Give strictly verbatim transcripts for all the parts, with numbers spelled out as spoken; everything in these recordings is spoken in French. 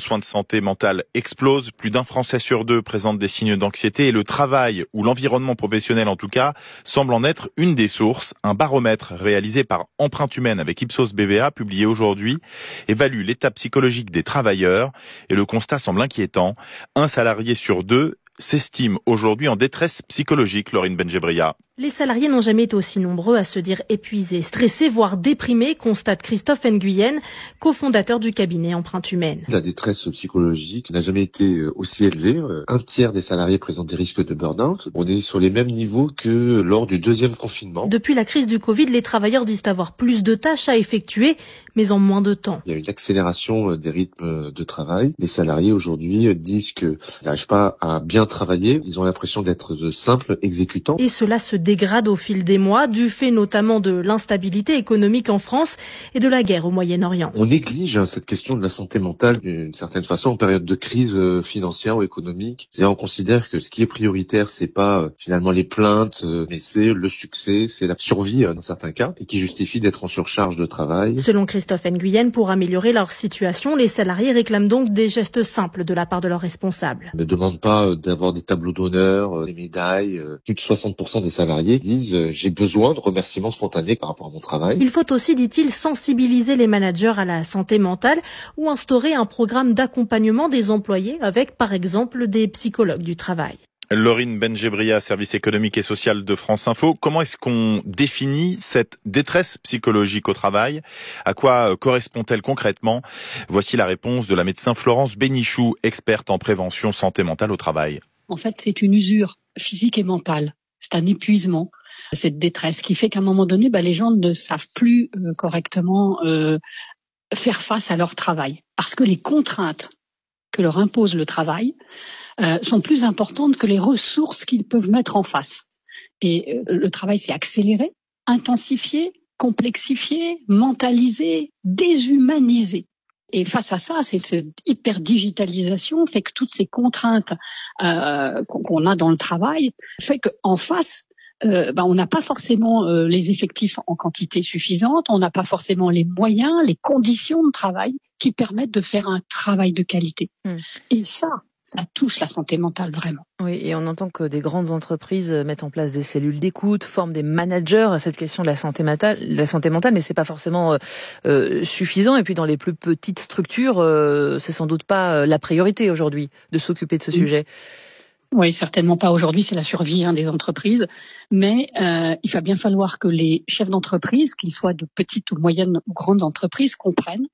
soins de santé mentale explosent. Plus d'un Français sur deux présente des signes d'anxiété et le travail ou l'environnement professionnel en tout cas semble en être une des sources. Un baromètre réalisé par Empreinte Humaine avec Ipsos B V A publié aujourd'hui évalue l'état psychologique des travailleurs et le constat semble inquiétant. Un salarié sur deux s'estime aujourd'hui en détresse psychologique, Laurine Benjebria. Les salariés n'ont jamais été aussi nombreux à se dire épuisés, stressés, voire déprimés, constate Christophe Nguyen, cofondateur du cabinet Empreinte Humaine. La détresse psychologique n'a jamais été aussi élevée. Un tiers des salariés présentent des risques de burn-out. On est sur les mêmes niveaux que lors du deuxième confinement. Depuis la crise du Covid, les travailleurs disent avoir plus de tâches à effectuer, mais en moins de temps. Il y a une accélération des rythmes de travail. Les salariés aujourd'hui disent qu'ils n'arrivent pas à bien travailler. Ils ont l'impression d'être de simples exécutants. Et cela se dégrade au fil des mois, du fait notamment de l'instabilité économique en France et de la guerre au Moyen-Orient. On néglige cette question de la santé mentale d'une certaine façon en période de crise financière ou économique. C'est-à-dire on considère que ce qui est prioritaire, c'est pas finalement les plaintes, mais c'est le succès, c'est la survie dans certains cas, et qui justifie d'être en surcharge de travail. Selon Christophe Nguyen, pour améliorer leur situation, les salariés réclament donc des gestes simples de la part de leurs responsables. On ne demande pas d'avoir des tableaux d'honneur, des médailles. Plus de soixante pour cent des salariés disent euh, j'ai besoin de remerciements spontanés par rapport à mon travail. Il faut aussi, dit-il, sensibiliser les managers à la santé mentale ou instaurer un programme d'accompagnement des employés avec, par exemple, des psychologues du travail. Laurine Benjebria, service économique et social de France Info. Comment est-ce qu'on définit cette détresse psychologique au travail ? À quoi correspond-elle concrètement ? Voici la réponse de la médecin Florence Bénichou, experte en prévention santé mentale au travail. En fait, c'est une usure physique et mentale. C'est un épuisement, cette détresse qui fait qu'à un moment donné, bah, les gens ne savent plus euh, correctement euh, faire face à leur travail. Parce que les contraintes que leur impose le travail euh, sont plus importantes que les ressources qu'ils peuvent mettre en face. Et euh, le travail s'est accéléré, intensifié, complexifié, mentalisé, déshumanisé. Et face à ça, cette hyper-digitalisation fait que toutes ces contraintes euh, qu'on a dans le travail fait qu'en face, euh, ben, on n'a pas forcément euh, les effectifs en quantité suffisante, on n'a pas forcément les moyens, les conditions de travail qui permettent de faire un travail de qualité. Mmh. Et ça, ça touche la santé mentale vraiment. Oui, et on entend que des grandes entreprises mettent en place des cellules d'écoute, forment des managers à cette question de la santé mentale, la santé mentale, mais c'est pas forcément euh, suffisant. Et puis dans les plus petites structures, euh, c'est sans doute pas la priorité aujourd'hui de s'occuper de ce oui. sujet. Oui, certainement pas aujourd'hui, c'est la survie hein, des entreprises. Mais euh, il va bien falloir que les chefs d'entreprise, qu'ils soient de petites ou moyennes ou grandes entreprises, comprennent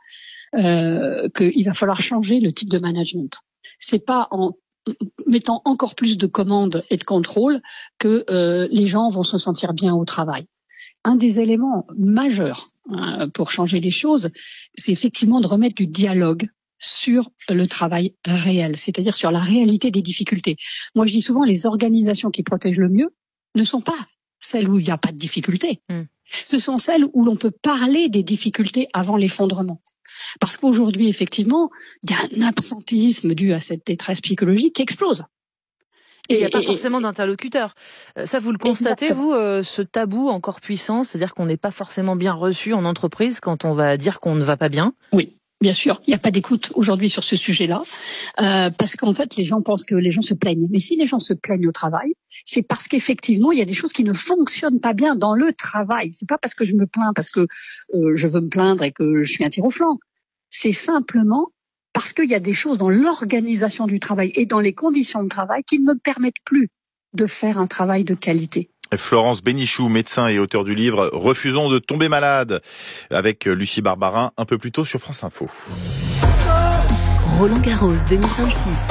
euh, qu'il va falloir changer le type de management. C'est pas en mettant encore plus de commandes et de contrôles que euh, les gens vont se sentir bien au travail. Un des éléments majeurs hein, pour changer les choses, c'est effectivement de remettre du dialogue sur le travail réel, c'est-à-dire sur la réalité des difficultés. Moi, je dis souvent, les organisations qui protègent le mieux ne sont pas celles où il n'y a pas de difficultés. Mmh. Ce sont celles où l'on peut parler des difficultés avant l'effondrement. Parce qu'aujourd'hui, effectivement, il y a un absentéisme dû à cette détresse psychologique qui explose. Et il n'y a pas forcément et, d'interlocuteur. Ça, vous le constatez, exactement. vous, euh, ce tabou encore puissant, c'est-à-dire qu'on n'est pas forcément bien reçu en entreprise quand on va dire qu'on ne va pas bien ? Oui. Bien sûr, il n'y a pas d'écoute aujourd'hui sur ce sujet-là, euh, parce qu'en fait, les gens pensent que les gens se plaignent. Mais si les gens se plaignent au travail, c'est parce qu'effectivement, il y a des choses qui ne fonctionnent pas bien dans le travail. C'est pas parce que je me plains, parce que euh, je veux me plaindre et que je suis un tir au flanc. C'est simplement parce qu'il y a des choses dans l'organisation du travail et dans les conditions de travail qui ne me permettent plus de faire un travail de qualité. Florence Bénichou, médecin et auteur du livre « Refusons de tomber malade » avec Lucie Barbarin, un peu plus tôt sur France Info. Roland Garros deux mille vingt-six.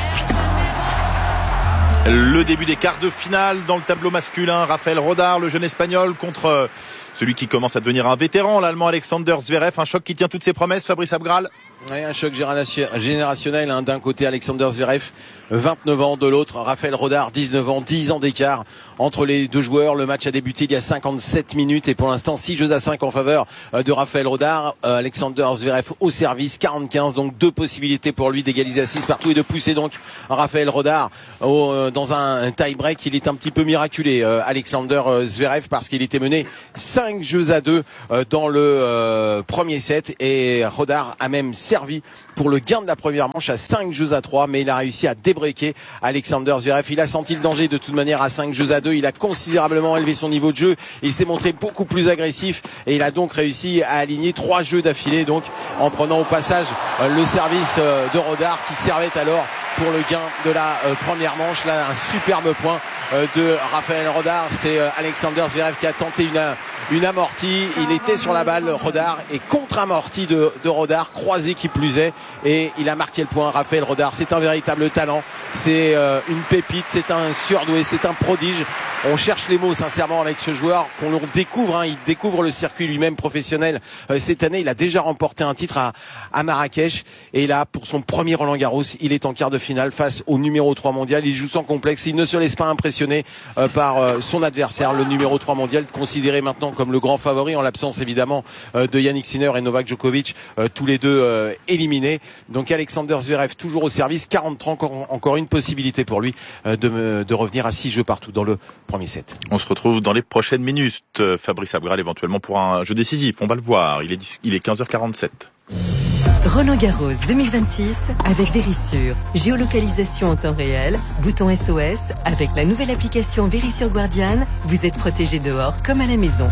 Le début des quarts de finale dans le tableau masculin. Raphaël Rodar, le jeune espagnol, contre celui qui commence à devenir un vétéran, l'allemand Alexander Zverev. Un choc qui tient toutes ses promesses, Fabrice Abgral. Oui, un choc générationnel, hein. D'un côté Alexander Zverev, vingt-neuf ans, de l'autre Raphaël Rodar, dix-neuf ans, dix ans d'écart entre les deux joueurs. Le match a débuté il y a cinquante-sept minutes et pour l'instant six jeux à cinq en faveur de Raphaël Rodar. Alexander Zverev au service, quarante quinze, donc deux possibilités pour lui d'égaliser à six partout et de pousser donc Raphaël Rodar au, dans un tie-break. Il est un petit peu miraculé, Alexander Zverev, parce qu'il était mené cinq cinq jeux à deux dans le euh, premier set et Rodard a même servi pour le gain de la première manche à cinq jeux à trois, mais il a réussi à débreaker Alexander Zverev. Il a senti le danger de toute manière à cinq jeux à deux. Il a considérablement élevé son niveau de jeu. Il s'est montré beaucoup plus agressif et il a donc réussi à aligner trois jeux d'affilée, donc en prenant au passage euh, le service euh, de Rodard qui servait alors pour le gain de la euh, première manche. Là, un superbe point euh, de Raphaël Rodard. C'est euh, Alexander Zverev qui a tenté une une amortie, il était sur la balle Rodard et contre-amortie de, de Rodard, croisé qui plus est, et il a marqué le point. Raphaël Rodard, c'est un véritable talent, c'est euh, une pépite, c'est un surdoué, c'est un prodige. On cherche les mots sincèrement avec ce joueur qu'on découvre, hein, il découvre le circuit lui-même professionnel euh, cette année. Il a déjà remporté un titre à, à Marrakech et là pour son premier Roland Garros, il est en quart de finale face au numéro trois mondial. Il joue sans complexe, il ne se laisse pas impressionner euh, par euh, son adversaire, le numéro trois mondial, considéré maintenant comme le grand favori en l'absence évidemment euh, de Yannick Sinner et Novak Djokovic, euh, tous les deux euh, éliminés. Donc Alexander Zverev toujours au service, quarante-trois, encore, encore une possibilité pour lui euh, de, me, de revenir à six jeux partout dans le premier set. On se retrouve dans les prochaines minutes, Fabrice Abgral éventuellement pour un jeu décisif, on va le voir, il est, il est quinze heures quarante-sept. Roland Garros deux mille vingt-six avec Verisure. Géolocalisation en temps réel, bouton S O S, avec la nouvelle application Verisure Guardian, vous êtes protégé dehors comme à la maison.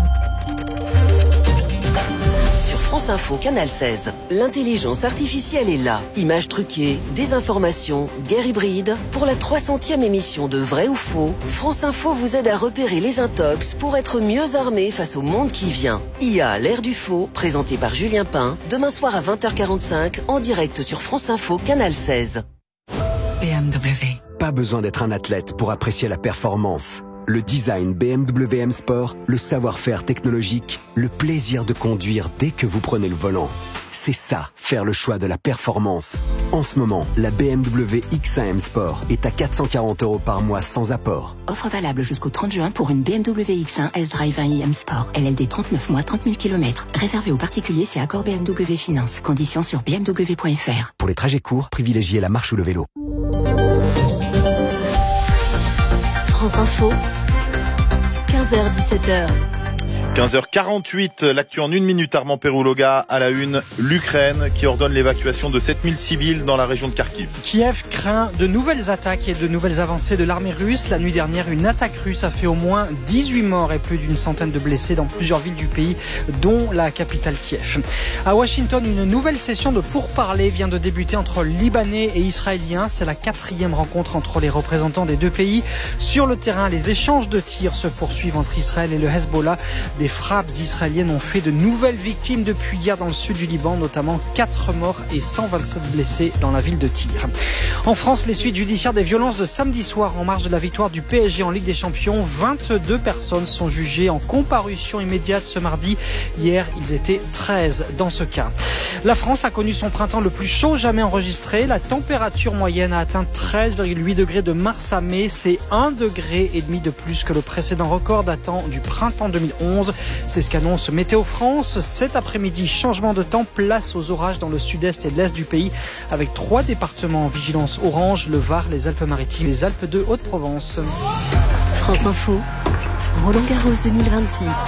Sur France Info, Canal seize, l'intelligence artificielle est là. Images truquées, désinformation, guerre hybride. Pour la trois centième émission de Vrai ou Faux, France Info vous aide à repérer les intox pour être mieux armé face au monde qui vient. I A, l'ère du faux, présenté par Julien Pain, demain soir à vingt heures quarante-cinq, en direct sur France Info, Canal seize. B M W. Pas besoin d'être un athlète pour apprécier la performance. Le design B M W M Sport, le savoir-faire technologique, le plaisir de conduire dès que vous prenez le volant. C'est ça, faire le choix de la performance. En ce moment, la B M W X un M Sport est à quatre cent quarante euros par mois sans apport. Offre valable jusqu'au trente juin pour une B M W X un S-Drive un i M Sport. L L D trente-neuf mois, trente mille kilomètres. Réservé aux particuliers, c'est accord B M W Finance. Conditions sur b m w point f r. Pour les trajets courts, privilégiez la marche ou le vélo. France Info, quinze heures dix-sept heures. quinze heures quarante-huit, l'actu en une minute, Armand Perouloga à la une, l'Ukraine qui ordonne l'évacuation de sept mille civils dans la région de Kharkiv. Kiev craint de nouvelles attaques et de nouvelles avancées de l'armée russe. La nuit dernière, une attaque russe a fait au moins dix-huit morts et plus d'une centaine de blessés dans plusieurs villes du pays, dont la capitale Kiev. À Washington, une nouvelle session de pourparlers vient de débuter entre Libanais et Israéliens. C'est la quatrième rencontre entre les représentants des deux pays. Sur le terrain, les échanges de tirs se poursuivent entre Israël et le Hezbollah. Des frappes israéliennes ont fait de nouvelles victimes depuis hier dans le sud du Liban, notamment quatre morts et cent vingt-sept blessés dans la ville de Tyr. En France, les suites judiciaires des violences de samedi soir en marge de la victoire du P S G en Ligue des Champions. vingt-deux personnes sont jugées en comparution immédiate ce mardi. Hier, ils étaient treize dans ce cas. La France a connu son printemps le plus chaud jamais enregistré. La température moyenne a atteint treize virgule huit degrés de mars à mai. C'est un degré et demi de plus que le précédent record datant du printemps deux mille onze. C'est ce qu'annonce Météo France. Cet après-midi, changement de temps, place aux orages dans le sud-est et l'est du pays, avec trois départements en vigilance orange, le Var, les Alpes-Maritimes, les Alpes de Haute-Provence. France Info, Roland Garros deux mille vingt-six.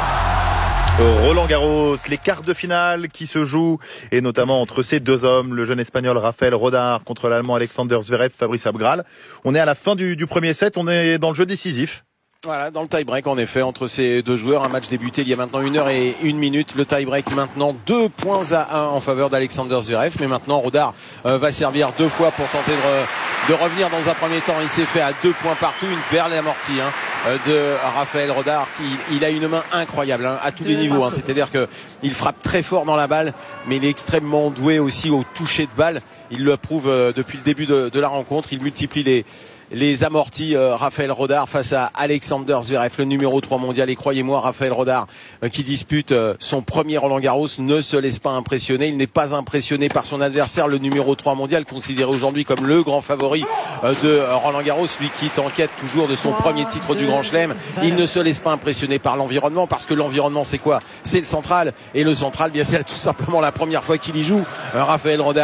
Roland Garros, les quarts de finale qui se jouent, et notamment entre ces deux hommes, le jeune espagnol Raphaël Rodard contre l'allemand Alexander Zverev, Fabrice Abgral. On est à la fin du, du premier set, on est dans le jeu décisif. Voilà, dans le tie-break en effet entre ces deux joueurs, un match débuté il y a maintenant une heure et une minute. Le tie-break maintenant deux points à un en faveur d'Alexander Zverev, mais maintenant Rodard euh, va servir deux fois pour tenter de, de revenir dans un premier temps. Il s'est fait à deux points partout, une perle amortie hein, de Raphaël Rodard. Il, il a une main incroyable hein, à tous les niveaux, hein. C'est-à-dire que il frappe très fort dans la balle, mais il est extrêmement doué aussi au toucher de balle. Il le prouve euh, depuis le début de, de la rencontre. Il multiplie les les amortis euh, Raphaël Rodard face à Alexander Zverev, le numéro trois mondial. Et croyez-moi, Raphaël Rodard euh, qui dispute euh, son premier Roland Garros ne se laisse pas impressionner. Il n'est pas impressionné par son adversaire, le numéro trois mondial, considéré aujourd'hui comme le grand favori euh, de euh, Roland Garros, lui qui est en quête toujours de son premier titre du Grand Chelem. Il ne se laisse pas impressionner par l'environnement, parce que l'environnement c'est quoi? C'est le central, et le central, bien c'est tout simplement la première fois qu'il y joue. euh, Raphaël Rodard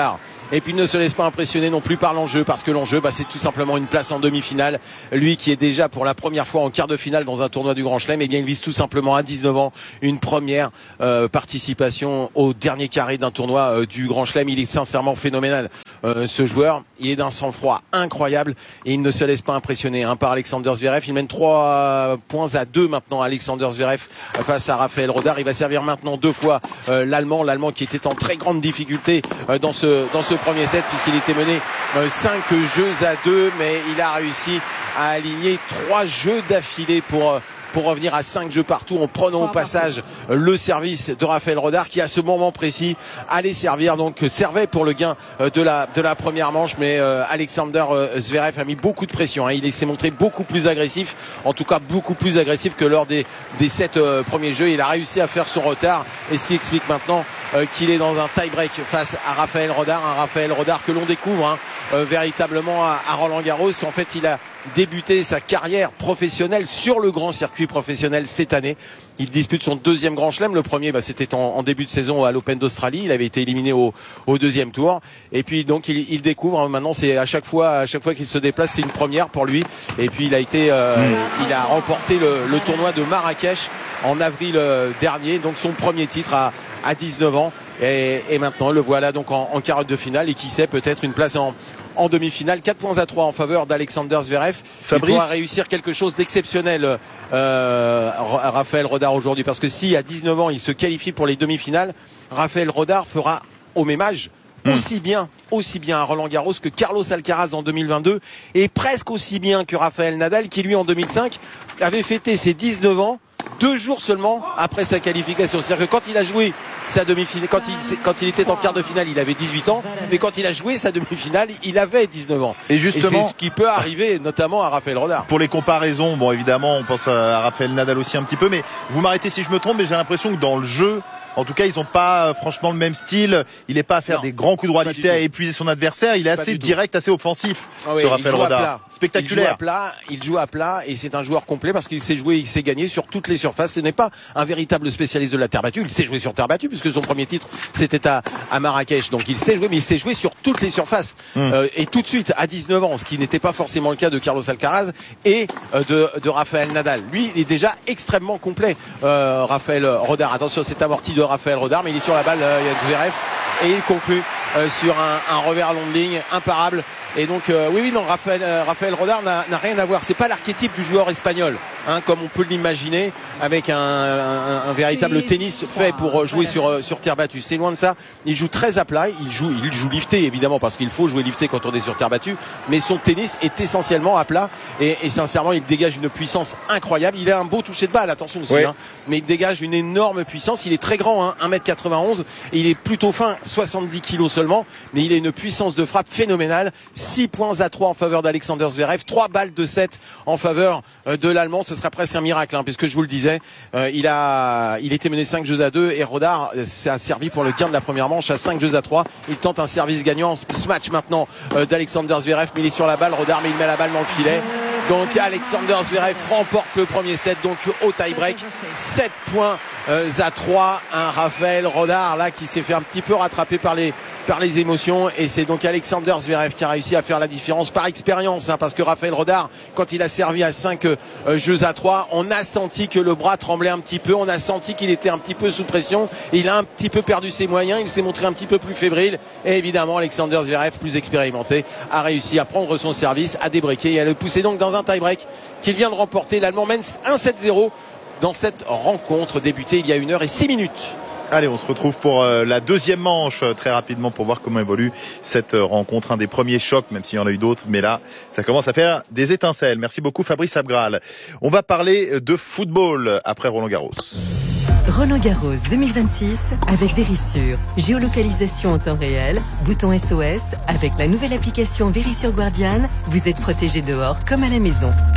Et puis il ne se laisse pas impressionner non plus par l'enjeu, parce que l'enjeu, bah, c'est tout simplement une place en demi-finale. Lui qui est déjà pour la première fois en quart de finale dans un tournoi du Grand Chelem, eh bien il vise tout simplement à dix-neuf ans une première euh, participation au dernier carré d'un tournoi euh, du Grand Chelem. Il est sincèrement phénoménal. Euh, ce joueur, il est d'un sang-froid incroyable et il ne se laisse pas impressionner hein, par Alexander Zverev. Il mène trois points à deux maintenant, Alexander Zverev face à Raphaël Rodar. Il va servir maintenant deux fois euh, l'Allemand, l'Allemand qui était en très grande difficulté euh, dans ce dans ce premier set, puisqu'il était mené euh, cinq jeux à deux, mais il a réussi à aligner trois jeux d'affilée pour euh, pour revenir à cinq jeux partout, en prenant au passage le service de Raphaël Rodar, qui à ce moment précis allait servir, donc servait pour le gain de la de la première manche. Mais euh, Alexander Zverev a mis beaucoup de pression, hein. Il s'est montré beaucoup plus agressif, en tout cas beaucoup plus agressif que lors des des sept euh, premiers jeux. Il a réussi à faire son retard, et ce qui explique maintenant euh, qu'il est dans un tie-break face à Raphaël Rodar, un Raphaël Rodar que l'on découvre hein, euh, véritablement à, à Roland-Garros. En fait, il a débuté sa carrière professionnelle sur le grand circuit professionnel cette année. Il dispute son deuxième Grand Chelem. Le premier, bah, c'était en, en début de saison à l'Open d'Australie. Il avait été éliminé au, au deuxième tour. Et puis donc il, il découvre. Hein, maintenant, c'est à chaque fois, à chaque fois qu'il se déplace, c'est une première pour lui. Et puis il a été, euh, il a remporté le, le tournoi de Marrakech en avril euh, dernier. Donc son premier titre à, à dix-neuf ans. Et, et maintenant, le voilà donc en, en quart de finale. Et qui sait, peut-être une place en en demi-finale. Quatre points à trois en faveur d'Alexander Zverev. Fabrice. Il pourra réussir quelque chose d'exceptionnel, euh, Raphaël Rodar aujourd'hui, parce que si à dix-neuf ans il se qualifie pour les demi-finales, Raphaël Rodar fera au même âge mmh. aussi bien aussi bien à Roland-Garros que Carlos Alcaraz en deux mille vingt-deux, et presque aussi bien que Raphaël Nadal, qui lui en deux mille cinq avait fêté ses dix-neuf ans deux jours seulement après sa qualification. C'est-à-dire que quand il a joué sa demi-finale, quand il, quand il était en quart de finale, il avait dix-huit ans, mais quand il a joué sa demi-finale, il avait dix-neuf ans. Et justement, et c'est ce qui peut arriver notamment à Raphaël Rodar. Pour les comparaisons, bon évidemment, on pense à Raphaël Nadal aussi un petit peu, mais vous m'arrêtez si je me trompe, mais j'ai l'impression que dans le jeu, en tout cas, ils n'ont pas franchement le même style. Il n'est pas à faire non, des grands coups droits liftés, à épuiser son adversaire. Il est pas assez direct, assez offensif. Ah oui, ce Raphaël Rodar. Spectaculaire. Il joue à plat, il joue à plat, et c'est un joueur complet parce qu'il sait jouer, il sait gagner sur toutes les surfaces. Ce n'est pas un véritable spécialiste de la terre battue. Il sait jouer sur terre battue puisque son premier titre c'était à, à Marrakech. Donc il sait jouer, mais il sait jouer sur toutes les surfaces. Hum. Euh, et tout de suite à dix-neuf ans, ce qui n'était pas forcément le cas de Carlos Alcaraz et euh, de, de Raphaël Nadal. Lui, il est déjà extrêmement complet. Euh, Raphaël Rodar. Attention, c'est amorti de Raphaël Rodar, mais il est sur la balle, euh, il y a Zverev, et il conclut euh, sur un, un revers long de ligne imparable. Et donc euh, oui oui non Raphaël, euh, Raphaël Rodar n'a, n'a rien à voir. C'est pas l'archétype du joueur espagnol, hein, comme on peut l'imaginer, avec un, un, un véritable tennis fait pour jouer sur euh, sur terre battue. C'est loin de ça. Il joue très à plat. Il joue il joue lifté évidemment parce qu'il faut jouer lifté quand on est sur terre battue. Mais son tennis est essentiellement à plat et, et sincèrement il dégage une puissance incroyable. Il a un beau toucher de balle, attention aussi, oui. hein, mais il dégage une énorme puissance. Il est très grand, hein, un mètre quatre-vingt-onze. Et il est plutôt fin, soixante-dix kilos seulement, mais il a une puissance de frappe phénoménale. six points à trois en faveur d'Alexander Zverev, trois balles de sept en faveur de l'Allemand. Ce sera presque un miracle, hein, puisque je vous le disais, euh, il a, il était mené cinq jeux à deux et Rodar s'est servi pour le gain de la première manche à cinq jeux à trois. Il tente un service gagnant, ce match maintenant euh, d'Alexander Zverev, mais il est sur la balle, Rodar, mais il met la balle dans le filet. Donc Alexander Zverev remporte le premier set, donc au tie-break, sept points euh, à trois. Un Raphaël Rodar là qui s'est fait un petit peu rattraper par les par les émotions, et c'est donc Alexander Zverev qui a réussi à faire la différence par expérience, hein, parce que Raphaël Rodar, quand il a servi à cinq euh, jeux à trois, on a senti que le bras tremblait un petit peu, on a senti qu'il était un petit peu sous pression, il a un petit peu perdu ses moyens, il s'est montré un petit peu plus fébrile, et évidemment Alexander Zverev, plus expérimenté, a réussi à prendre son service, à débreaker et à le pousser donc dans un tie-break qu'il vient de remporter. L'Allemand mène un sept zéro dans cette rencontre débutée il y a une heure et six minutes. Allez, on se retrouve pour euh, la deuxième manche euh, très rapidement pour voir comment évolue cette euh, rencontre. Un des premiers chocs, même s'il y en a eu d'autres, mais là, ça commence à faire des étincelles. Merci beaucoup Fabrice Abgral. On va parler de football après Roland-Garros. Roland-Garros deux mille vingt-six avec Verisure. Géolocalisation en temps réel, bouton S O S. Avec la nouvelle application Verisure Guardian, vous êtes protégé dehors comme à la maison.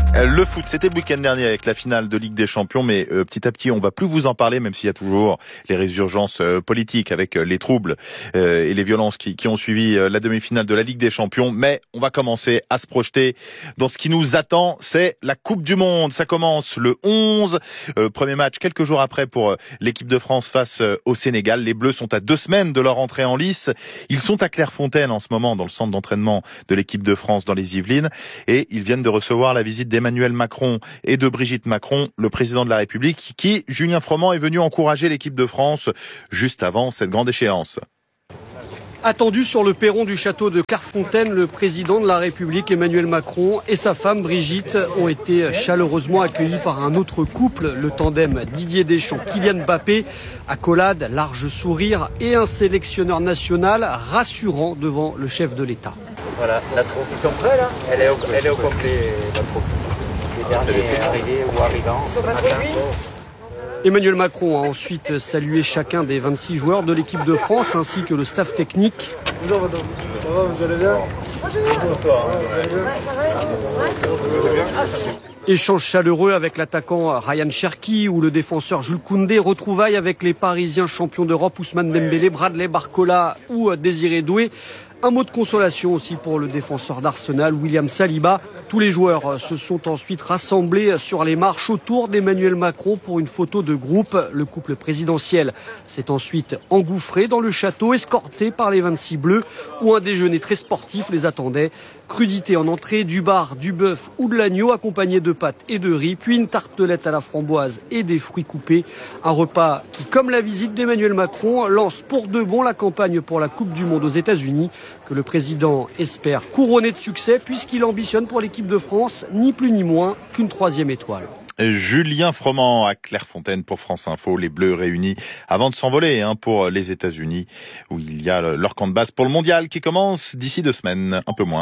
Le foot, c'était le week-end dernier avec la finale de Ligue des Champions, mais euh, petit à petit, on va plus vous en parler, même s'il y a toujours les résurgences euh, politiques avec euh, les troubles euh, et les violences qui, qui ont suivi euh, la demi-finale de la Ligue des Champions. Mais on va commencer à se projeter dans ce qui nous attend, c'est la Coupe du Monde. Ça commence le onze, euh, premier match quelques jours après pour euh, l'équipe de France face euh, au Sénégal. Les Bleus sont à deux semaines de leur entrée en lice. Ils sont à Clairefontaine en ce moment, dans le centre d'entraînement de l'équipe de France dans les Yvelines, et ils viennent de recevoir la visite d'Emmanuel Macron et de Brigitte Macron, le président de la République, qui, Julien Froment, est venu encourager l'équipe de France juste avant cette grande échéance. Attendu sur le perron du château de Clairefontaine, le président de la République Emmanuel Macron et sa femme Brigitte ont été chaleureusement accueillis par un autre couple, le tandem Didier Deschamps-Kylian Mbappé. Accolade, large sourire et un sélectionneur national rassurant devant le chef de l'État. Voilà, la troupe, ils sont prêts là, elle est au, elle est au complet, la troupe. Les derniers arrivés ou arrivants ce matin. Emmanuel Macron a ensuite salué chacun des vingt-six joueurs de l'équipe de France ainsi que le staff technique. Bonjour madame, ça va, vous allez bien? Échange chaleureux avec l'attaquant Ryan Cherki ou le défenseur Jules Koundé. Retrouvailles avec les Parisiens champions d'Europe Ousmane Dembélé, Bradley Barcola ou Désiré Doué. Un mot de consolation aussi pour le défenseur d'Arsenal, William Saliba. Tous les joueurs se sont ensuite rassemblés sur les marches autour d'Emmanuel Macron pour une photo de groupe. Le couple présidentiel s'est ensuite engouffré dans le château, escorté par les vingt-six Bleus, où un déjeuner très sportif les attendait. Crudité en entrée, du bar, du bœuf ou de l'agneau, accompagné de pâtes et de riz, puis une tartelette à la framboise et des fruits coupés. Un repas qui, comme la visite d'Emmanuel Macron, lance pour de bon la campagne pour la Coupe du Monde aux États-Unis, que le président espère couronner de succès, puisqu'il ambitionne pour l'équipe de France ni plus ni moins qu'une troisième étoile. Julien Froment à Clairefontaine pour France Info, les Bleus réunis avant de s'envoler hein, pour les États-Unis, où il y a leur camp de base pour le mondial qui commence d'ici deux semaines, un peu moins.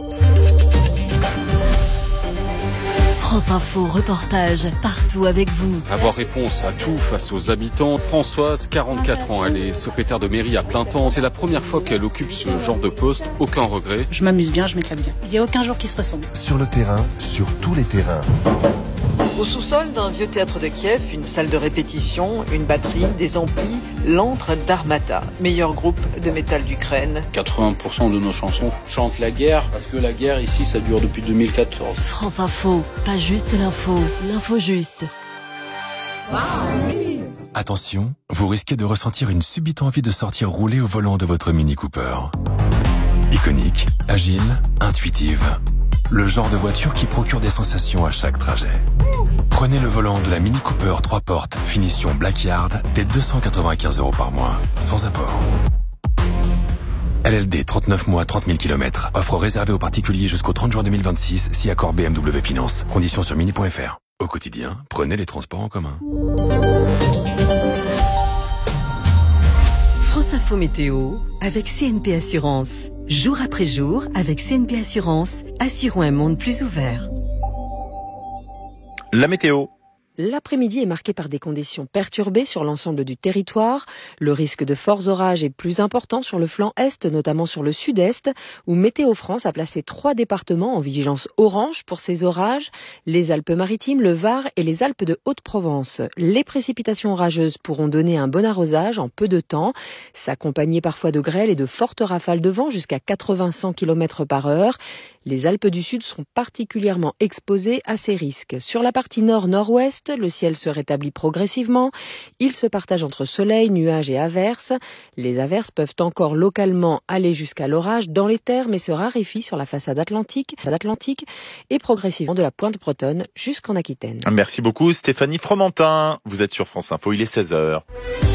France Info, reportage partout avec vous. Avoir réponse à tout face aux habitants. Françoise, quarante-quatre ans, elle est secrétaire de mairie à plein temps. C'est la première fois qu'elle occupe ce genre de poste. Aucun regret. Je m'amuse bien, je m'éclate bien. Il n'y a aucun jour qui se ressemble. Sur le terrain, sur tous les terrains. Au sous-sol d'un vieux théâtre de Kiev, une salle de répétition, une batterie, des amplis, l'antre d'Armata, meilleur groupe de métal d'Ukraine. quatre-vingts pour cent de nos chansons chantent la guerre, parce que la guerre ici, ça dure depuis deux mille quatorze. France Info, pas juste l'info, l'info juste. Attention, vous risquez de ressentir une subite envie de sortir rouler au volant de votre Mini Cooper. Iconique, agile, intuitive. Le genre de voiture qui procure des sensations à chaque trajet. Prenez le volant de la Mini Cooper trois portes, finition Blackyard, dès deux cent quatre-vingt-quinze euros par mois, sans apport. L L D, trente-neuf mois, trente mille kilomètres. Offre réservée aux particuliers jusqu'au trente juin deux mille vingt-six, si accord B M W Finance. Conditions sur mini point F R. Au quotidien, prenez les transports en commun. France Info Météo avec C N P Assurance. Jour après jour, avec C N P Assurance, assurons un monde plus ouvert. La météo. L'après-midi est marqué par des conditions perturbées sur l'ensemble du territoire. Le risque de forts orages est plus important sur le flanc est, notamment sur le sud-est, où Météo France a placé trois départements en vigilance orange pour ces orages, les Alpes-Maritimes, le Var et les Alpes de Haute-Provence. Les précipitations orageuses pourront donner un bon arrosage en peu de temps, s'accompagner parfois de grêles et de fortes rafales de vent jusqu'à quatre-vingts à cent kilomètres par heure. Les Alpes du Sud sont particulièrement exposées à ces risques. Sur la partie nord-nord-ouest, le ciel se rétablit progressivement. Il se partage entre soleil, nuages et averses. Les averses peuvent encore localement aller jusqu'à l'orage dans les terres, mais se raréfient sur la façade atlantique, atlantique et progressivement de la pointe bretonne jusqu'en Aquitaine. Merci beaucoup Stéphanie Fromentin. Vous êtes sur France Info, il est seize heures.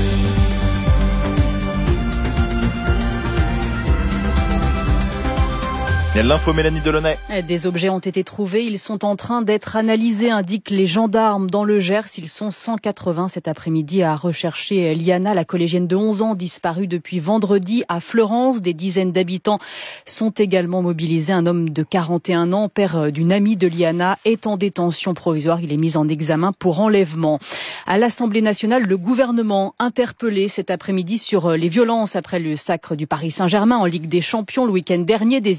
Il y a l'info Mélanie Delaunay. Des objets ont été trouvés, ils sont en train d'être analysés, indiquent les gendarmes dans le Gers. Ils sont cent quatre-vingts cet après-midi à rechercher Liana, la collégienne de onze ans disparue depuis vendredi à Fleurance. Des dizaines d'habitants sont également mobilisés. Un homme de quarante et un ans, père d'une amie de Liana, est en détention provisoire. Il est mis en examen pour enlèvement. À l'Assemblée nationale, le gouvernement interpellé cet après-midi sur les violences après le sacre du Paris Saint-Germain en Ligue des Champions le week-end dernier. Des images là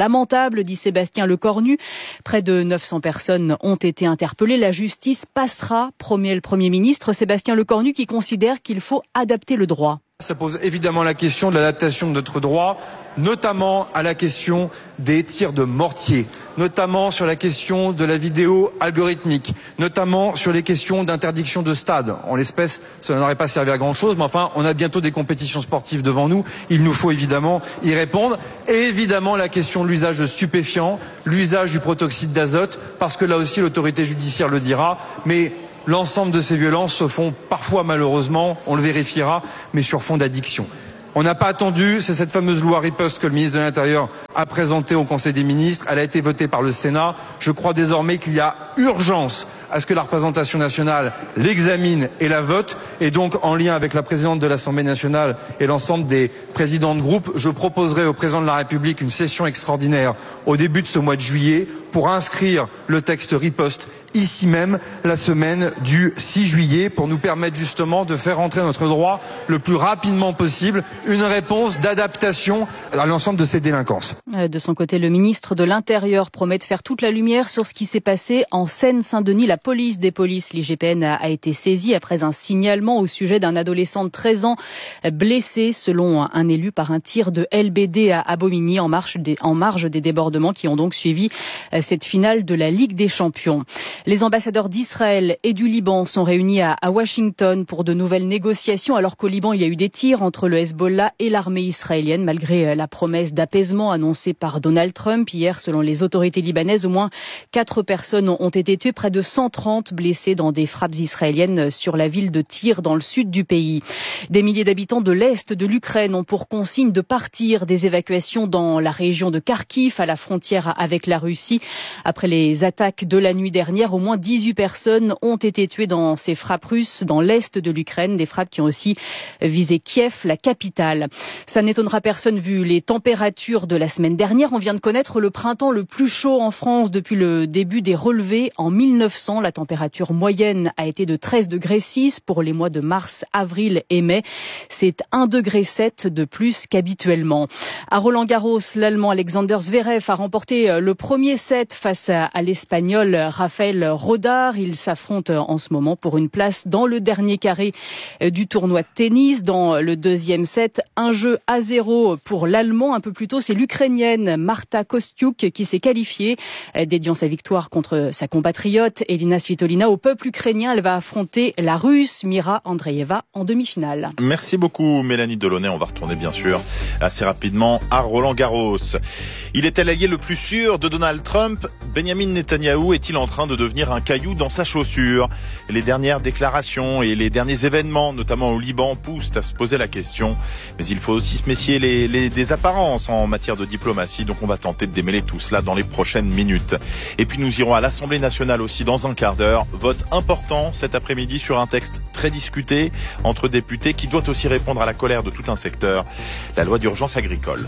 lamentable, dit Sébastien Lecornu. Près de neuf cents personnes ont été interpellées. La justice passera, promet le Premier ministre. Sébastien Lecornu qui considère qu'il faut adapter le droit. Ça pose évidemment la question de l'adaptation de notre droit, notamment à la question des tirs de mortier, notamment sur la question de la vidéo algorithmique, notamment sur les questions d'interdiction de stade. En l'espèce, ça n'aurait pas servi à grand-chose, mais enfin, on a bientôt des compétitions sportives devant nous. Il nous faut évidemment y répondre. Et évidemment, la question de l'usage de stupéfiants, l'usage du protoxyde d'azote, parce que là aussi, l'autorité judiciaire le dira. Mais l'ensemble de ces violences se font parfois, malheureusement, on le vérifiera, mais sur fond d'addiction. On n'a pas attendu, c'est cette fameuse loi riposte que le ministre de l'Intérieur a présentée au Conseil des ministres. Elle a été votée par le Sénat. Je crois désormais qu'il y a urgence à ce que la représentation nationale l'examine et la vote. Et donc, en lien avec la présidente de l'Assemblée nationale et l'ensemble des présidents de groupe, je proposerai au président de la République une session extraordinaire au début de ce mois de juillet pour inscrire le texte riposte ici même la semaine du six juillet pour nous permettre justement de faire entrer dans notre droit le plus rapidement possible une réponse d'adaptation à l'ensemble de ces délinquances. De son côté, le ministre de l'Intérieur promet de faire toute la lumière sur ce qui s'est passé en Seine-Saint-Denis. La police des polices, l'I G P N, a été saisie après un signalement au sujet d'un adolescent de treize ans blessé, selon un élu, par un tir de L B D à Bobigny en marge des, en marge des débordements qui ont donc suivi cette finale de la Ligue des Champions. Les ambassadeurs d'Israël et du Liban sont réunis à, à Washington pour de nouvelles négociations, alors qu'au Liban, il y a eu des tirs entre le Hezbollah et l'armée israélienne, malgré la promesse d'apaisement annoncée par Donald Trump. Hier, selon les autorités libanaises, au moins quatre personnes ont été tuées, près de cent trente blessés dans des frappes israéliennes sur la ville de Tyr, dans le sud du pays. Des milliers d'habitants de l'Est de l'Ukraine ont pour consigne de partir. Des évacuations dans la région de Kharkiv, à la frontière avec la Russie. Après les attaques de la nuit dernière, au moins dix-huit personnes ont été tuées dans ces frappes russes dans l'Est de l'Ukraine. Des frappes qui ont aussi visé Kiev, la capitale. Ça n'étonnera personne vu les températures de la semaine dernière. On vient de connaître le printemps le plus chaud en France depuis le début des relevés en mille neuf cents. La température moyenne a été de treize degrés six pour les mois de mars, avril et mai. C'est un degré sept de plus qu'habituellement. À Roland-Garros, l'Allemand Alexander Zverev a remporté le premier set face à, à l'Espagnol Rafael Rodar. Ils s'affrontent en ce moment pour une place dans le dernier carré du tournoi de tennis. Dans le deuxième set, un jeu à zéro pour l'Allemand. Un peu plus tôt, c'est l'Ukrainienne Marta Kostyuk qui s'est qualifiée, dédiant sa victoire contre sa compatriote Elina Svitolina au peuple ukrainien. Elle va affronter la Russe Mira Andreeva en demi-finale. Merci beaucoup Mélanie Delaunay. On va retourner bien sûr assez rapidement à Roland-Garros. Il est l'allié le plus sûr de Donald Trump. Benjamin Netanyahou est-il en train de devenir un caillou dans sa chaussure? Les dernières déclarations et les derniers événements, notamment au Liban, poussent à se poser la question. Mais il faut aussi se méfier les, les, des apparences en matière de diplomatie. Donc on va tenter de démêler tout cela dans les prochaines minutes. Et puis nous irons à l'Assemblée nationale aussi dans un quart d'heure. Vote important cet après-midi sur un texte très discuté entre députés qui doit aussi répondre à la colère de tout un secteur. La loi d'urgence agricole.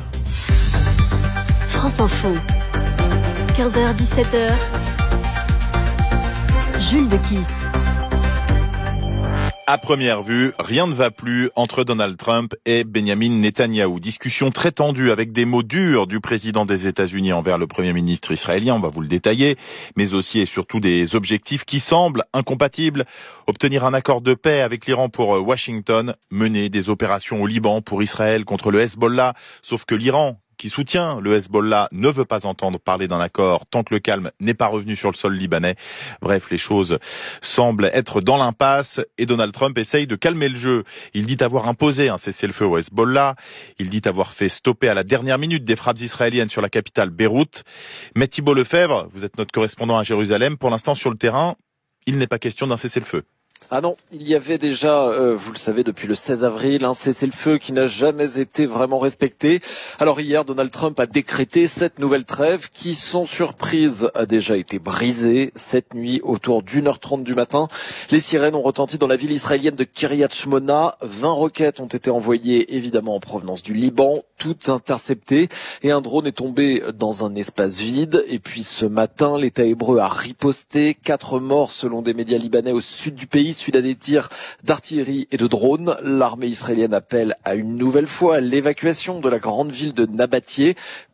France Info. quinze heures dix-sept heures. Jules de Kiss. À première vue, rien ne va plus entre Donald Trump et Benjamin Netanyahou. Discussion très tendue avec des mots durs du président des États-Unis envers le Premier ministre israélien, on va vous le détailler, mais aussi et surtout des objectifs qui semblent incompatibles. Obtenir un accord de paix avec l'Iran pour Washington, mener des opérations au Liban pour Israël contre le Hezbollah, sauf que l'Iran, qui soutient le Hezbollah, ne veut pas entendre parler d'un accord tant que le calme n'est pas revenu sur le sol libanais. Bref, les choses semblent être dans l'impasse et Donald Trump essaye de calmer le jeu. Il dit avoir imposé un cessez-le-feu au Hezbollah. Il dit avoir fait stopper à la dernière minute des frappes israéliennes sur la capitale Beyrouth. Mais Thibault Lefebvre, vous êtes notre correspondant à Jérusalem, pour l'instant sur le terrain, il n'est pas question d'un cessez-le-feu. Ah non, il y avait déjà, euh, vous le savez, depuis le seize avril, un cessez-le-feu qui n'a jamais été vraiment respecté. Alors hier, Donald Trump a décrété cette nouvelle trêve qui, sans surprise, a déjà été brisée. Cette nuit, autour d'une heure trente du matin, les sirènes ont retenti dans la ville israélienne de Kiryat Shmona. vingt roquettes ont été envoyées, évidemment, en provenance du Liban, toutes interceptées. Et un drone est tombé dans un espace vide. Et puis ce matin, l'État hébreu a riposté. Quatre morts, selon des médias libanais, au sud du pays, suite à des tirs d'artillerie et de drones. L'armée israélienne appelle à une nouvelle fois l'évacuation de la grande ville de Nabattié.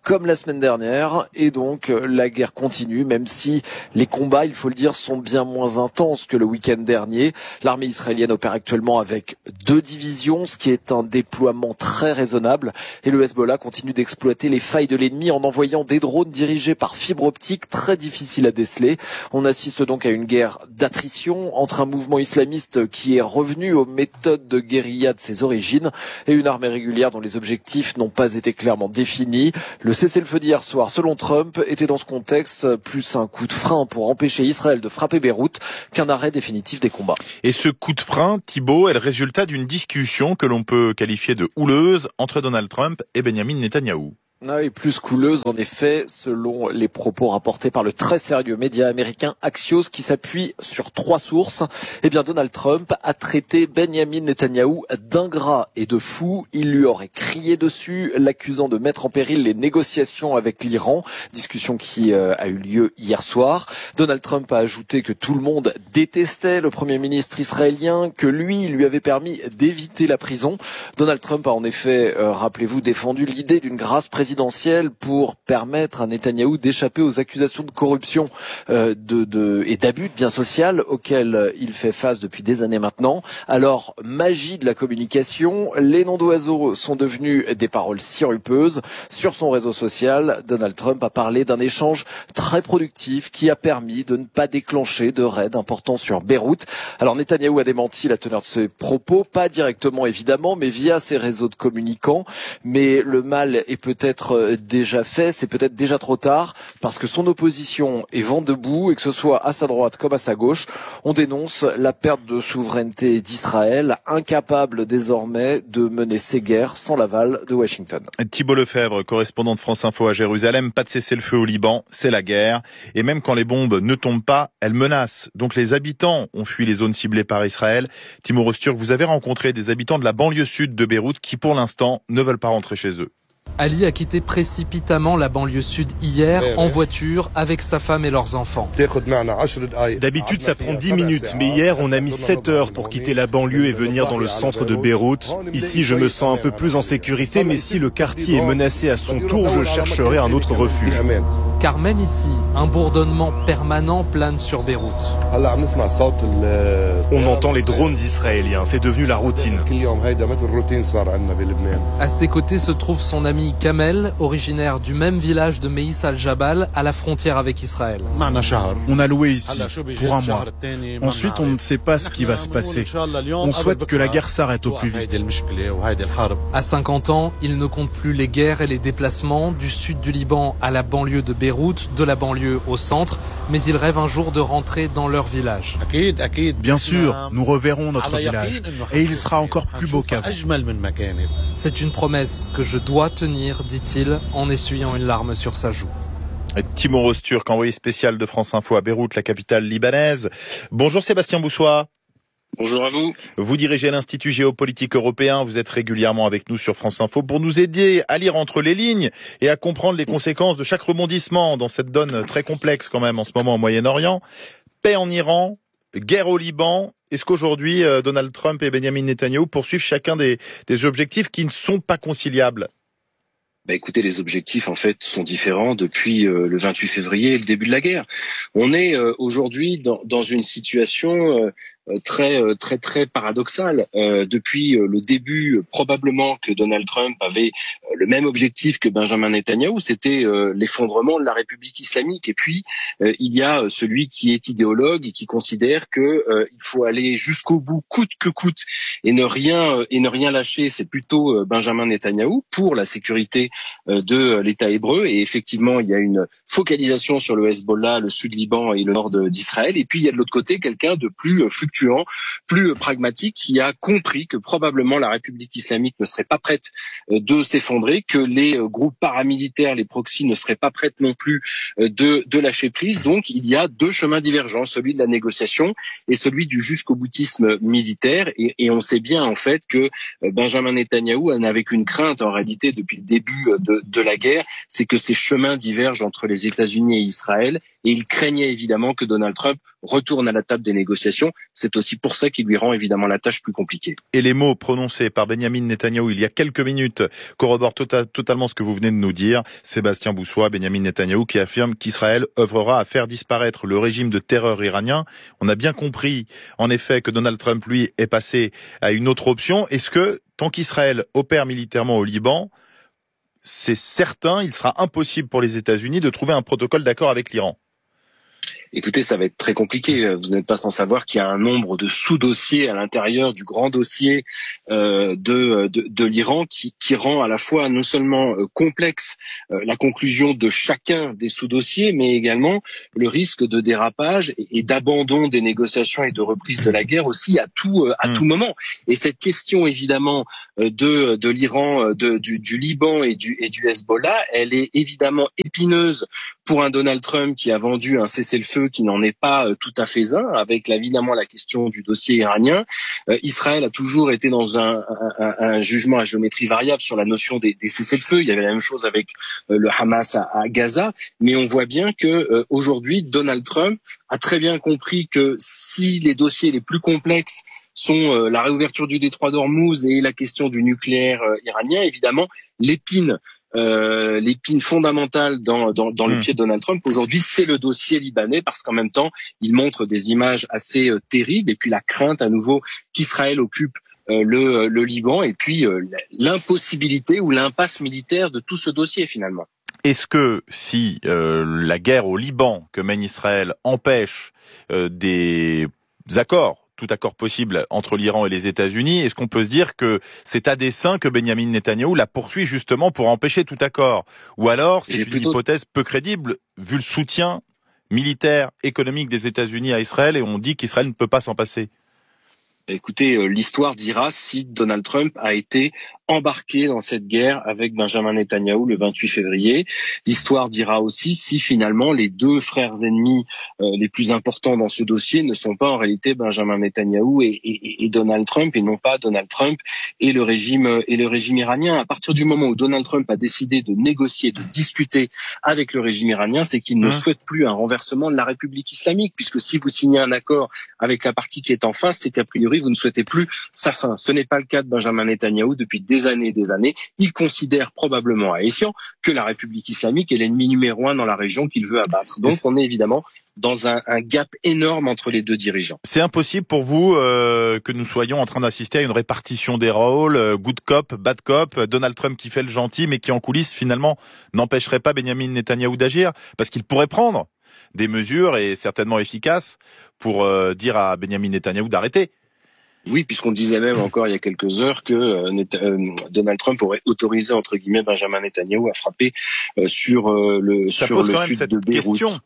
comme la semaine dernière, et donc la guerre continue, même si les combats, il faut le dire, sont bien moins intenses que le week-end dernier. L'armée israélienne opère actuellement avec deux divisions, ce qui est un déploiement très raisonnable, et le Hezbollah continue d'exploiter les failles de l'ennemi en envoyant des drones dirigés par fibre optique très difficiles à déceler. On assiste donc à une guerre d'attrition entre un mouvement islamiste qui est revenu aux méthodes de guérilla de ses origines et une armée régulière dont les objectifs n'ont pas été clairement définis. Le cessez-le-feu d'hier soir, selon Trump, était dans ce contexte plus un coup de frein pour empêcher Israël de frapper Beyrouth qu'un arrêt définitif des combats. Et ce coup de frein, Thibault, est le résultat d'une discussion que l'on peut qualifier de houleuse entre Donald Trump et Benjamin Netanyahou. Ah oui, plus couleuse en effet, selon les propos rapportés par le très sérieux média américain Axios qui s'appuie sur trois sources. Eh bien, Donald Trump a traité Benjamin Netanyahou d'ingrat et de fou. Il lui aurait crié dessus, l'accusant de mettre en péril les négociations avec l'Iran, discussion qui euh, a eu lieu hier soir. Donald Trump a ajouté que tout le monde détestait le Premier ministre israélien, que lui lui avait permis d'éviter la prison. Donald Trump a en effet, euh, rappelez-vous, défendu l'idée d'une grâce présidentielle pour permettre à Netanyahou d'échapper aux accusations de corruption euh, de, de, et d'abus de biens sociaux auxquels il fait face depuis des années maintenant. Alors, magie de la communication, les noms d'oiseaux sont devenus des paroles sirupeuses. Sur son réseau social, Donald Trump a parlé d'un échange très productif qui a permis de ne pas déclencher de raid important sur Beyrouth. Alors, Netanyahou a démenti la teneur de ses propos, pas directement évidemment, mais via ses réseaux de communicants. Mais le mal est peut-être déjà fait, c'est peut-être déjà trop tard, parce que son opposition est vent debout, et que ce soit à sa droite comme à sa gauche, on dénonce la perte de souveraineté d'Israël, incapable désormais de mener ses guerres sans l'aval de Washington. Thibault Lefebvre, correspondant de France Info à Jérusalem, pas de cessez-le-feu au Liban, c'est la guerre, et même quand les bombes ne tombent pas, elles menacent. Donc les habitants ont fui les zones ciblées par Israël. Timo Rosturk, vous avez rencontré des habitants de la banlieue sud de Beyrouth qui pour l'instant ne veulent pas rentrer chez eux. Ali a quitté précipitamment la banlieue sud hier en voiture avec sa femme et leurs enfants. D'habitude ça prend dix minutes, mais hier on a mis sept heures pour quitter la banlieue et venir dans le centre de Beyrouth. Ici je me sens un peu plus en sécurité, mais si le quartier est menacé à son tour, je chercherai un autre refuge. Car même ici, un bourdonnement permanent plane sur Beyrouth. On entend les drones israéliens, c'est devenu la routine. À ses côtés se trouve son ami Kamel, originaire du même village de Meïs al-Jabal, à la frontière avec Israël. On a loué ici pour un mois. Ensuite, on ne sait pas ce qui va se passer. On souhaite que la guerre s'arrête au plus vite. À cinquante ans, il ne compte plus les guerres et les déplacements du sud du Liban à la banlieue de Beyrouth, de la banlieue au centre, mais il rêve un jour de rentrer dans leur village. Bien sûr, nous reverrons notre village et il sera encore plus beau qu'avant. C'est une promesse que je dois tenir, dit-il, en essuyant une larme sur sa joue. Timo Rosturk, envoyé spécial de France Info à Beyrouth, la capitale libanaise. Bonjour Sébastien Boussois. Bonjour à vous. Vous dirigez l'Institut géopolitique européen, vous êtes régulièrement avec nous sur France Info pour nous aider à lire entre les lignes et à comprendre les conséquences de chaque rebondissement dans cette donne très complexe quand même en ce moment au Moyen-Orient. Paix en Iran, guerre au Liban. Est-ce qu'aujourd'hui Donald Trump et Benjamin Netanyahou poursuivent chacun des, des objectifs qui ne sont pas conciliables ? Bah écoutez, les objectifs en fait sont différents depuis euh, le vingt-huit février et le début de la guerre. On est euh, aujourd'hui dans, dans une situation euh, très très très paradoxale. Euh, depuis le début, probablement que Donald Trump avait le même objectif que Benjamin Netanyahou, c'était euh, l'effondrement de la République islamique. Et puis euh, il y a celui qui est idéologue et qui considère que euh, il faut aller jusqu'au bout, coûte que coûte, et ne rien et ne rien lâcher. C'est plutôt euh, Benjamin Netanyahou pour la sécurité euh, de l'État hébreu. Et effectivement, il y a une focalisation sur le Hezbollah, le sud Liban et le nord d'Israël. Et puis il y a de l'autre côté quelqu'un de plus fluctuant, plus pragmatique, qui a compris que probablement la République islamique ne serait pas prête de s'effondrer, que les groupes paramilitaires, les proxys, ne seraient pas prêtes non plus de, de lâcher prise. Donc il y a deux chemins divergents, celui de la négociation et celui du jusqu'au boutisme militaire. Et, et on sait bien en fait que Benjamin Netanyahou n'avait qu'une crainte en réalité depuis le début de, de la guerre, c'est que ces chemins divergent entre les États-Unis et Israël. Et il craignait évidemment que Donald Trump retourne à la table des négociations. C'est C'est aussi pour ça qu'il lui rend évidemment la tâche plus compliquée. Et les mots prononcés par Benyamin Netanyahou il y a quelques minutes corroborent tota- totalement ce que vous venez de nous dire. Sébastien Boussois, Benyamin Netanyahou qui affirme qu'Israël œuvrera à faire disparaître le régime de terreur iranien. On a bien compris, en effet, que Donald Trump, lui, est passé à une autre option. Est-ce que, tant qu'Israël opère militairement au Liban, c'est certain, il sera impossible pour les États-Unis de trouver un protocole d'accord avec l'Iran? Écoutez, ça va être très compliqué. Vous n'êtes pas sans savoir qu'il y a un nombre de sous-dossiers à l'intérieur du grand dossier euh, de, de, de l'Iran qui, qui rend à la fois non seulement euh, complexe euh, la conclusion de chacun des sous-dossiers, mais également le risque de dérapage et, et d'abandon des négociations et de reprise de la guerre aussi à tout, euh, à tout moment. Et cette question évidemment euh, de, de l'Iran, de, du, du Liban et du, et du Hezbollah, elle est évidemment épineuse pour un Donald Trump qui a vendu un cessez-le-feu qui n'en est pas euh, tout à fait un, avec évidemment la question du dossier iranien. Euh, Israël a toujours été dans un, un, un jugement à géométrie variable sur la notion des, des cessez-le-feu. Il y avait la même chose avec euh, le Hamas à, à Gaza, mais on voit bien que euh, aujourd'hui Donald Trump a très bien compris que si les dossiers les plus complexes sont euh, la réouverture du détroit d'Ormuz et la question du nucléaire euh, iranien, évidemment l'épine Euh, l'épine fondamentale dans, dans, dans le mmh. pied de Donald Trump aujourd'hui, c'est le dossier libanais, parce qu'en même temps, il montre des images assez euh, terribles, et puis la crainte à nouveau qu'Israël occupe euh, le, le Liban, et puis euh, l'impossibilité ou l'impasse militaire de tout ce dossier finalement. Est-ce que si euh, la guerre au Liban que mène Israël empêche euh, des accords, tout accord possible entre l'Iran et les États-Unis, est-ce qu'on peut se dire que c'est à dessein que Benyamin Netanyahou la poursuit justement pour empêcher tout accord? Ou alors c'est une plutôt... hypothèse peu crédible vu le soutien militaire, économique des États-Unis à Israël, et on dit qu'Israël ne peut pas s'en passer? Écoutez, euh, l'histoire dira si Donald Trump a été embarqué dans cette guerre avec Benjamin Netanyahou le vingt-huit février. L'histoire dira aussi si finalement les deux frères ennemis euh, les plus importants dans ce dossier ne sont pas en réalité Benjamin Netanyahou et, et, et Donald Trump, et non pas Donald Trump et le régime et le régime iranien. À partir du moment où Donald Trump a décidé de négocier, de discuter avec le régime iranien, c'est qu'il ne mmh. souhaite plus un renversement de la République islamique, puisque si vous signez un accord avec la partie qui est en face, c'est qu'a priori vous ne souhaitez plus sa fin. Ce n'est pas le cas de Benjamin Netanyahou depuis des années et des années. Il considère probablement à escient que la République islamique est l'ennemi numéro un dans la région qu'il veut abattre. Donc on est évidemment dans un, un gap énorme entre les deux dirigeants. C'est impossible pour vous euh, que nous soyons en train d'assister à une répartition des rôles, euh, good cop, bad cop, Donald Trump qui fait le gentil mais qui en coulisses finalement n'empêcherait pas Benyamin Netanyahou d'agir, parce qu'il pourrait prendre des mesures, et certainement efficaces, pour euh, dire à Benyamin Netanyahou d'arrêter. Oui, puisqu'on disait même encore il y a quelques heures que euh, Donald Trump aurait autorisé entre guillemets Benjamin Netanyahou à frapper euh, sur euh, le ça sur pose le quand même sud cette de Beyrouth. Question.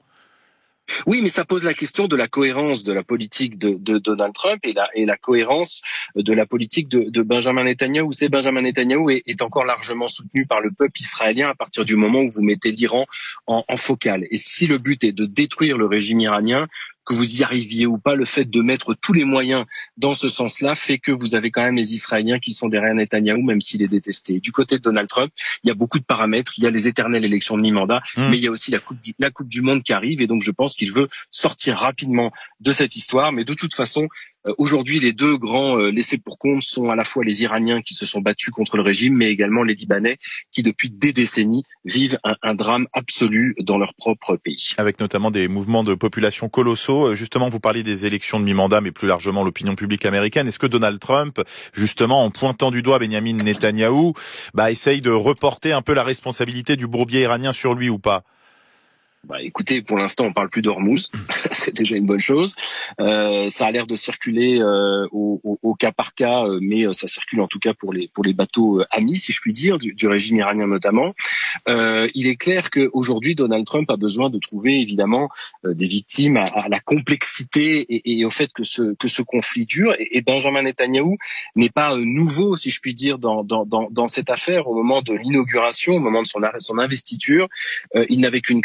Oui, mais ça pose la question de la cohérence de la politique de, de Donald Trump et la, et la cohérence de la politique de, de Benjamin Netanyahou. C'est Benjamin Netanyahou est, est encore largement soutenu par le peuple israélien à partir du moment où vous mettez l'Iran en, en focale. Et si le but est de détruire le régime iranien, que vous y arriviez ou pas, le fait de mettre tous les moyens dans ce sens-là fait que vous avez quand même les Israéliens qui sont derrière Netanyahou, même s'il est détesté. Du côté de Donald Trump, il y a beaucoup de paramètres. Il y a les éternelles élections de mi-mandat, mmh. mais il y a aussi la coupe, du, la coupe du Monde qui arrive. Et donc, je pense qu'il veut sortir rapidement de cette histoire. Mais de toute façon, euh, aujourd'hui, les deux grands euh, laissés pour compte sont à la fois les Iraniens qui se sont battus contre le régime, mais également les Libanais qui, depuis des décennies, vivent un, un drame absolu dans leur propre pays. Avec notamment des mouvements de population colossaux. Justement, vous parlez des élections de mi-mandat, mais plus largement l'opinion publique américaine. Est-ce que Donald Trump, justement, en pointant du doigt Benyamin Netanyahou, bah, essaye de reporter un peu la responsabilité du bourbier iranien sur lui ou pas? Bah, écoutez, pour l'instant, on parle plus d'Ormuz, c'est déjà une bonne chose. Euh, ça a l'air de circuler euh, au, au, au cas par cas, euh, mais euh, ça circule en tout cas pour les pour les bateaux euh, amis, si je puis dire, du, du régime iranien notamment. Euh, il est clair qu'aujourd'hui, Donald Trump a besoin de trouver évidemment euh, des victimes à, à la complexité et, et au fait que ce que ce conflit dure. Et, et Benjamin Netanyahou n'est pas euh, nouveau, si je puis dire, dans dans dans, dans cette affaire. Au moment de l'inauguration, au moment de son son investiture, euh, il n'avait qu'une crainte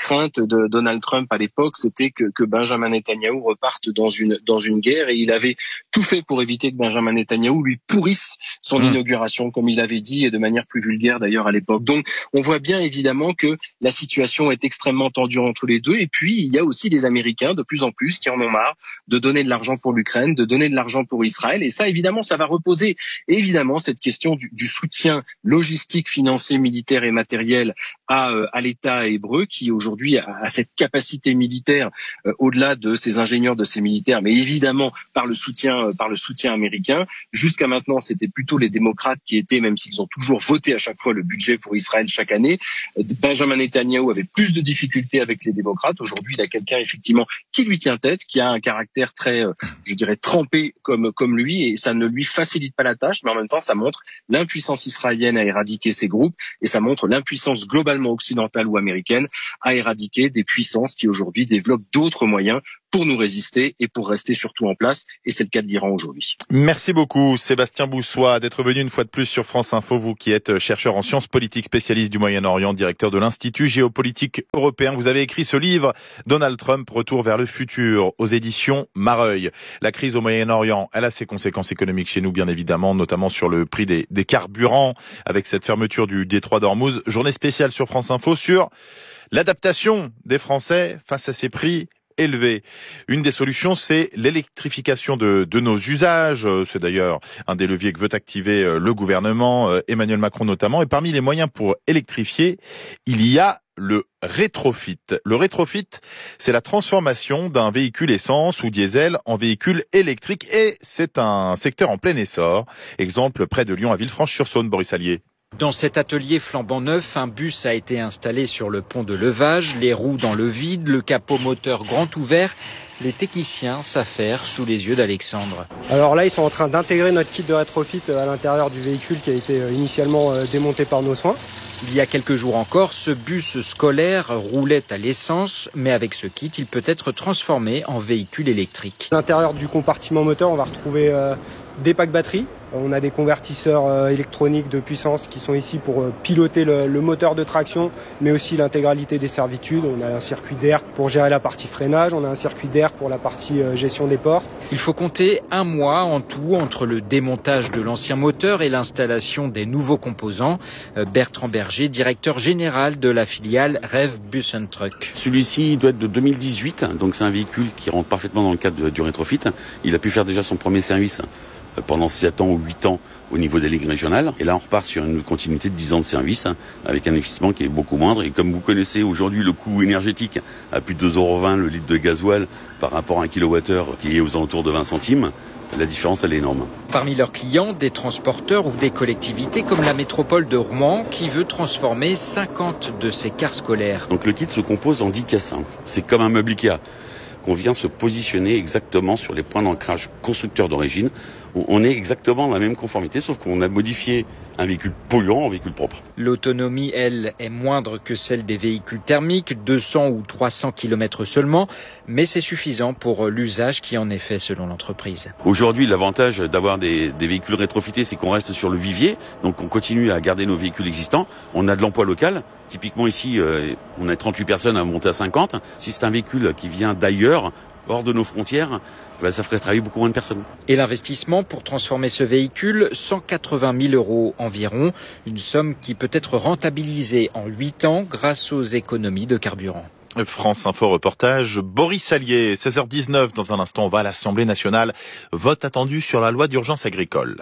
de Donald Trump à l'époque, c'était que, que Benjamin Netanyahou reparte dans une dans une guerre, et il avait tout fait pour éviter que Benjamin Netanyahou lui pourrisse son mmh. inauguration, comme il avait dit, et de manière plus vulgaire d'ailleurs à l'époque. Donc on voit bien évidemment que la situation est extrêmement tendue entre les deux, et puis il y a aussi les Américains de plus en plus qui en ont marre de donner de l'argent pour l'Ukraine, de donner de l'argent pour Israël, et ça évidemment ça va reposer évidemment cette question du, du soutien logistique, financier, militaire et matériel à, euh, à l'État hébreu, qui aujourd'hui a, a cette capacité militaire euh, au-delà de ses ingénieurs, de ses militaires, mais évidemment par le soutien, euh, par le soutien américain. Jusqu'à maintenant, c'était plutôt les démocrates qui étaient, même s'ils ont toujours voté à chaque fois le budget pour Israël chaque année. Benjamin Netanyahou avait plus de difficultés avec les démocrates. Aujourd'hui, il a quelqu'un effectivement qui lui tient tête, qui a un caractère très, euh, je dirais, trempé comme comme lui, et ça ne lui facilite pas la tâche, mais en même temps, ça montre l'impuissance israélienne à éradiquer ces groupes, et ça montre l'impuissance globalement occidentale ou américaine à éradiquer des puissances qui aujourd'hui développent d'autres moyens pour nous résister et pour rester surtout en place, et c'est le cas de l'Iran aujourd'hui. Merci beaucoup Sébastien Boussois d'être venu une fois de plus sur France Info, vous qui êtes chercheur en sciences politiques, spécialiste du Moyen-Orient, directeur de l'Institut géopolitique européen. Vous avez écrit ce livre, Donald Trump, Retour vers le futur, aux éditions Mareuil. La crise au Moyen-Orient, elle a ses conséquences économiques chez nous, bien évidemment, notamment sur le prix des, des carburants, avec cette fermeture du détroit d'Ormuz. Journée spéciale sur France Info sur l'adaptation des Français face à ces prix élevé. Une des solutions, c'est l'électrification de, de nos usages. C'est d'ailleurs un des leviers que veut activer le gouvernement, Emmanuel Macron notamment. Et parmi les moyens pour électrifier, il y a le rétrofit. Le rétrofit, c'est la transformation d'un véhicule essence ou diesel en véhicule électrique, et c'est un secteur en plein essor. Exemple près de Lyon à Villefranche-sur-Saône, Boris Allier. Dans cet atelier flambant neuf, un bus a été installé sur le pont de levage, les roues dans le vide, le capot moteur grand ouvert. Les techniciens s'affairent sous les yeux d'Alexandre. Alors là, ils sont en train d'intégrer notre kit de rétrofit à l'intérieur du véhicule qui a été initialement démonté par nos soins. Il y a quelques jours encore, ce bus scolaire roulait à l'essence, mais avec ce kit, il peut être transformé en véhicule électrique. À l'intérieur du compartiment moteur, on va retrouver euh, des packs batteries. On a des convertisseurs euh, électroniques de puissance qui sont ici pour euh, piloter le, le moteur de traction, mais aussi l'intégralité des servitudes. On a un circuit d'air pour gérer la partie freinage, on a un circuit d'air pour la partie euh, gestion des portes. Il faut compter un mois en tout entre le démontage de l'ancien moteur et l'installation des nouveaux composants. Euh, Bertrand Berger, directeur général de la filiale Rev Bus and Truck. Celui-ci doit être de deux mille dix-huit, donc c'est un véhicule qui rentre parfaitement dans le cadre de, du rétrofit. Il a pu faire déjà son premier service pendant sept ans ou huit ans au niveau des ligues régionales. Et là, on repart sur une continuité de dix ans de service, hein, avec un investissement qui est beaucoup moindre. Et comme vous connaissez aujourd'hui le coût énergétique à plus de deux euros vingt le litre de gasoil par rapport à un kilowattheure qui est aux alentours de vingt centimes, la différence, elle est énorme. Parmi leurs clients, des transporteurs ou des collectivités comme la métropole de Rouen qui veut transformer cinquante de ses cars scolaires. Donc le kit se compose en dix caisses. Hein. C'est comme un meuble Ikea qu'on vient se positionner exactement sur les points d'ancrage constructeurs d'origine. On est exactement dans la même conformité, sauf qu'on a modifié un véhicule polluant en véhicule propre. L'autonomie, elle, est moindre que celle des véhicules thermiques, deux cents ou trois cents kilomètres seulement, mais c'est suffisant pour l'usage qui en est fait selon l'entreprise. Aujourd'hui, l'avantage d'avoir des, des véhicules rétrofités, c'est qu'on reste sur le vivier, donc on continue à garder nos véhicules existants. On a de l'emploi local. Typiquement ici, euh, on a trente-huit personnes à monter à cinquante. Si c'est un véhicule qui vient d'ailleurs, hors de nos frontières, ben ça ferait travailler beaucoup moins de personnes. Et l'investissement pour transformer ce véhicule, cent quatre-vingt mille euros environ, une somme qui peut être rentabilisée en huit ans grâce aux économies de carburant. France Info reportage, Boris Allier, seize heures dix-neuf. Dans un instant, on va à l'Assemblée nationale. Vote attendu sur la loi d'urgence agricole.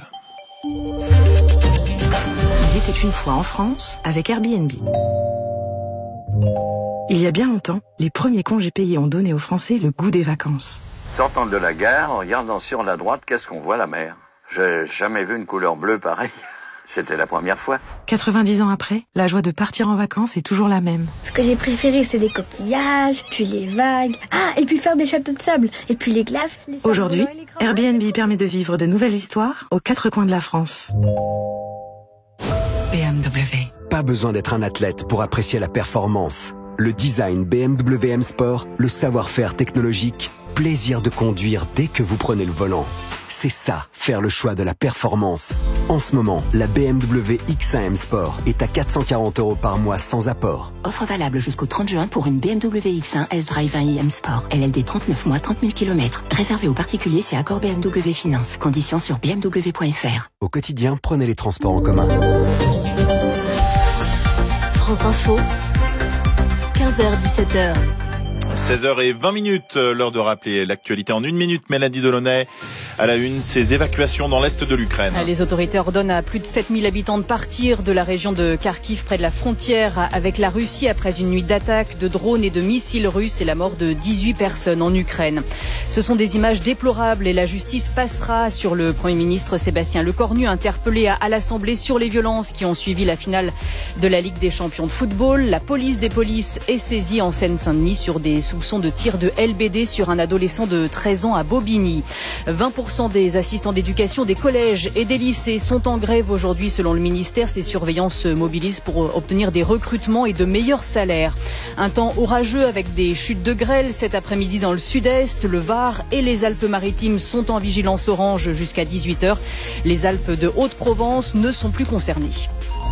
Il était une fois en France avec Airbnb. Il y a bien longtemps, les premiers congés payés ont donné aux Français le goût des vacances. Sortant de la gare, en regardant sur la droite, qu'est-ce qu'on voit? La mer. J'ai jamais vu une couleur bleue pareille. C'était la première fois. quatre-vingt-dix ans après, la joie de partir en vacances est toujours la même. Ce que j'ai préféré, c'est les coquillages, puis les vagues. Ah, et puis faire des châteaux de sable, et puis les glaces. Les Aujourd'hui, Airbnb permet de vivre de nouvelles histoires aux quatre coins de la France. B M W. Pas besoin d'être un athlète pour apprécier la performance. Le design B M W M Sport, le savoir-faire technologique, plaisir de conduire dès que vous prenez le volant. C'est ça, faire le choix de la performance. En ce moment, la B M W X un M Sport est à quatre cent quarante euros par mois sans apport. Offre valable jusqu'au trente juin pour une B M W X un S-Drive un i M Sport. L L D trente-neuf mois, trente mille kilomètres. Réservé aux particuliers, c'est accord B M W Finance. Conditions sur b m w point f r. Au quotidien, prenez les transports en commun. France Info, quinze heures dix-sept heures. seize heures vingt minutes, l'heure de rappeler l'actualité en une minute. Mélanie Delaunay, à la une, ces évacuations dans l'est de l'Ukraine. Les autorités ordonnent à plus de sept mille habitants de partir de la région de Kharkiv, près de la frontière avec la Russie, après une nuit d'attaques, de drones et de missiles russes et la mort de dix-huit personnes en Ukraine. Ce sont des images déplorables et la justice passera sur le Premier ministre Sébastien Lecornu, interpellé à l'Assemblée sur les violences qui ont suivi la finale de la Ligue des champions de football. La police des polices est saisie en Seine-Saint-Denis sur des soupçons de tir de L B D sur un adolescent de treize ans à Bobigny. vingt pour cent des assistants d'éducation des collèges et des lycées sont en grève aujourd'hui selon le ministère. Ces surveillants se mobilisent pour obtenir des recrutements et de meilleurs salaires. Un temps orageux avec des chutes de grêle cet après-midi dans le sud-est. Le Var et les Alpes-Maritimes sont en vigilance orange jusqu'à dix-huit heures. Les Alpes de Haute-Provence ne sont plus concernées.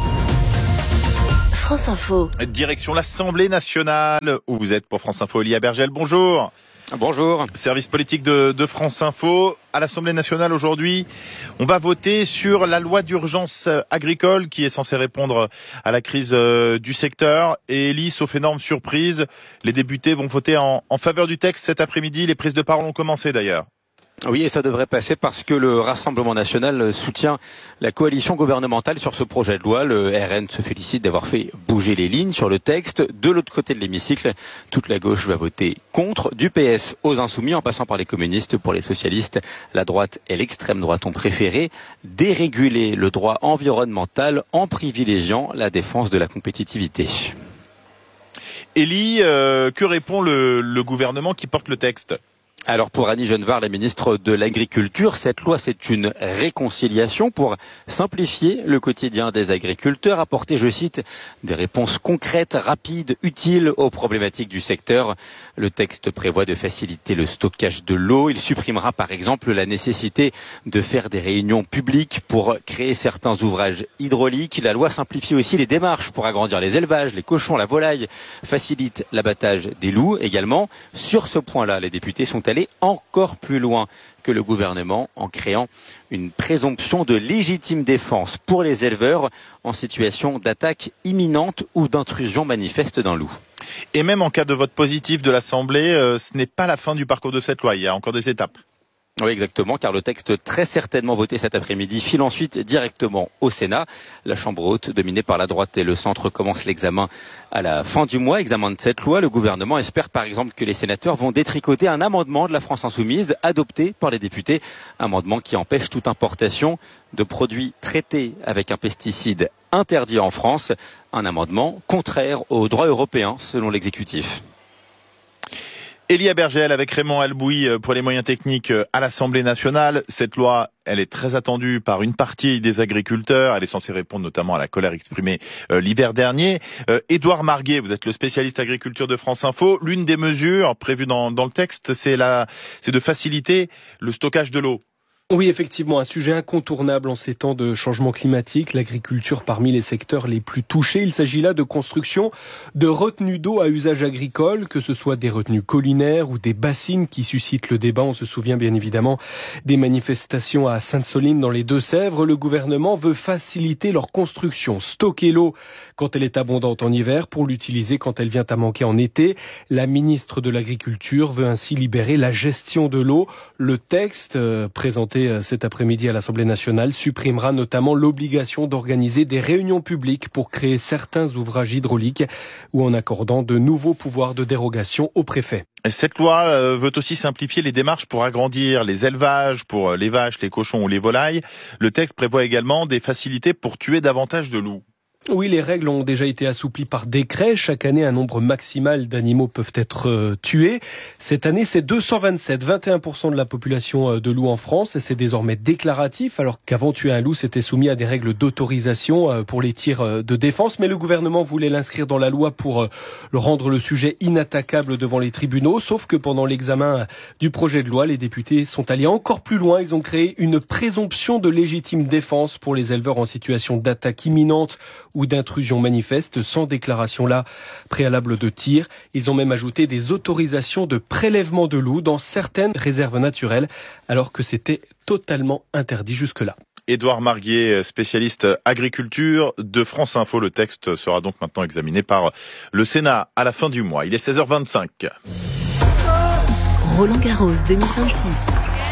France Info. Direction l'Assemblée nationale où vous êtes pour France Info. Elia Bergel, bonjour. Bonjour. Service politique de, de France Info. À l'Assemblée nationale aujourd'hui, on va voter sur la loi d'urgence agricole qui est censée répondre à la crise du secteur. Et Elie, sauf énorme surprise, les députés vont voter en, en faveur du texte cet après-midi. Les prises de parole ont commencé d'ailleurs. Oui, et ça devrait passer parce que le Rassemblement national soutient la coalition gouvernementale sur ce projet de loi. Le R N se félicite d'avoir fait bouger les lignes sur le texte. De l'autre côté de l'hémicycle, toute la gauche va voter contre, du P S aux Insoumis, en passant par les communistes. Pour les socialistes, la droite et l'extrême droite ont préféré déréguler le droit environnemental en privilégiant la défense de la compétitivité. Elie, euh, que répond le, le gouvernement qui porte le texte ? Alors pour Annie Genevard, la ministre de l'Agriculture, cette loi c'est une réconciliation pour simplifier le quotidien des agriculteurs, apporter, je cite, des réponses concrètes, rapides, utiles aux problématiques du secteur. Le texte prévoit de faciliter le stockage de l'eau. Il supprimera par exemple la nécessité de faire des réunions publiques pour créer certains ouvrages hydrauliques. La loi simplifie aussi les démarches pour agrandir les élevages, les cochons, la volaille, facilite l'abattage des loups également. Sur ce point-là, les députés sont aller encore plus loin que le gouvernement en créant une présomption de légitime défense pour les éleveurs en situation d'attaque imminente ou d'intrusion manifeste d'un loup. Et même en cas de vote positif de l'Assemblée, euh, ce n'est pas la fin du parcours de cette loi, il y a encore des étapes. Oui, exactement, car le texte très certainement voté cet après-midi file ensuite directement au Sénat. La Chambre haute, dominée par la droite et le centre, commence l'examen à la fin du mois, examen de cette loi. Le gouvernement espère par exemple que les sénateurs vont détricoter un amendement de la France insoumise adopté par les députés, amendement qui empêche toute importation de produits traités avec un pesticide interdit en France, un amendement contraire au droit européen selon l'exécutif. Elia Bergel avec Raymond Albouy pour les moyens techniques à l'Assemblée nationale. Cette loi, elle est très attendue par une partie des agriculteurs. Elle est censée répondre notamment à la colère exprimée euh, l'hiver dernier. Euh, Édouard Marguet, vous êtes le spécialiste agriculture de France Info. L'une des mesures prévues dans, dans le texte, c'est la, c'est de faciliter le stockage de l'eau. Oui, effectivement, un sujet incontournable en ces temps de changement climatique. L'agriculture parmi les secteurs les plus touchés. Il s'agit là de construction de retenues d'eau à usage agricole, que ce soit des retenues collinaires ou des bassines qui suscitent le débat. On se souvient bien évidemment des manifestations à Sainte-Soline dans les Deux-Sèvres. Le gouvernement veut faciliter leur construction, stocker l'eau quand elle est abondante en hiver pour l'utiliser quand elle vient à manquer en été. La ministre de l'Agriculture veut ainsi libérer la gestion de l'eau. Le texte euh, présenté cet après-midi à l'Assemblée nationale supprimera notamment l'obligation d'organiser des réunions publiques pour créer certains ouvrages hydrauliques ou en accordant de nouveaux pouvoirs de dérogation au préfet. Cette loi veut aussi simplifier les démarches pour agrandir les élevages, pour les vaches, les cochons ou les volailles. Le texte prévoit également des facilités pour tuer davantage de loups. Oui, les règles ont déjà été assouplies par décret. Chaque année, un nombre maximal d'animaux peuvent être euh, tués. Cette année, c'est deux cent vingt-sept, vingt et un pour cent de la population de loups en France. Et c'est désormais déclaratif, alors qu'avant tuer un loup, c'était soumis à des règles d'autorisation euh, pour les tirs euh, de défense. Mais le gouvernement voulait l'inscrire dans la loi pour euh, rendre le sujet inattaquable devant les tribunaux. Sauf que pendant l'examen du projet de loi, les députés sont allés encore plus loin. Ils ont créé une présomption de légitime défense pour les éleveurs en situation d'attaque imminente ou d'intrusion manifeste sans déclaration là préalable de tir. Ils ont même ajouté des autorisations de prélèvement de loups dans certaines réserves naturelles alors que c'était totalement interdit jusque-là. Édouard Marguier, spécialiste agriculture de France Info. Le texte sera donc maintenant examiné par le Sénat à la fin du mois. Il est seize heures vingt-cinq. Roland Garros deux mille vingt-six.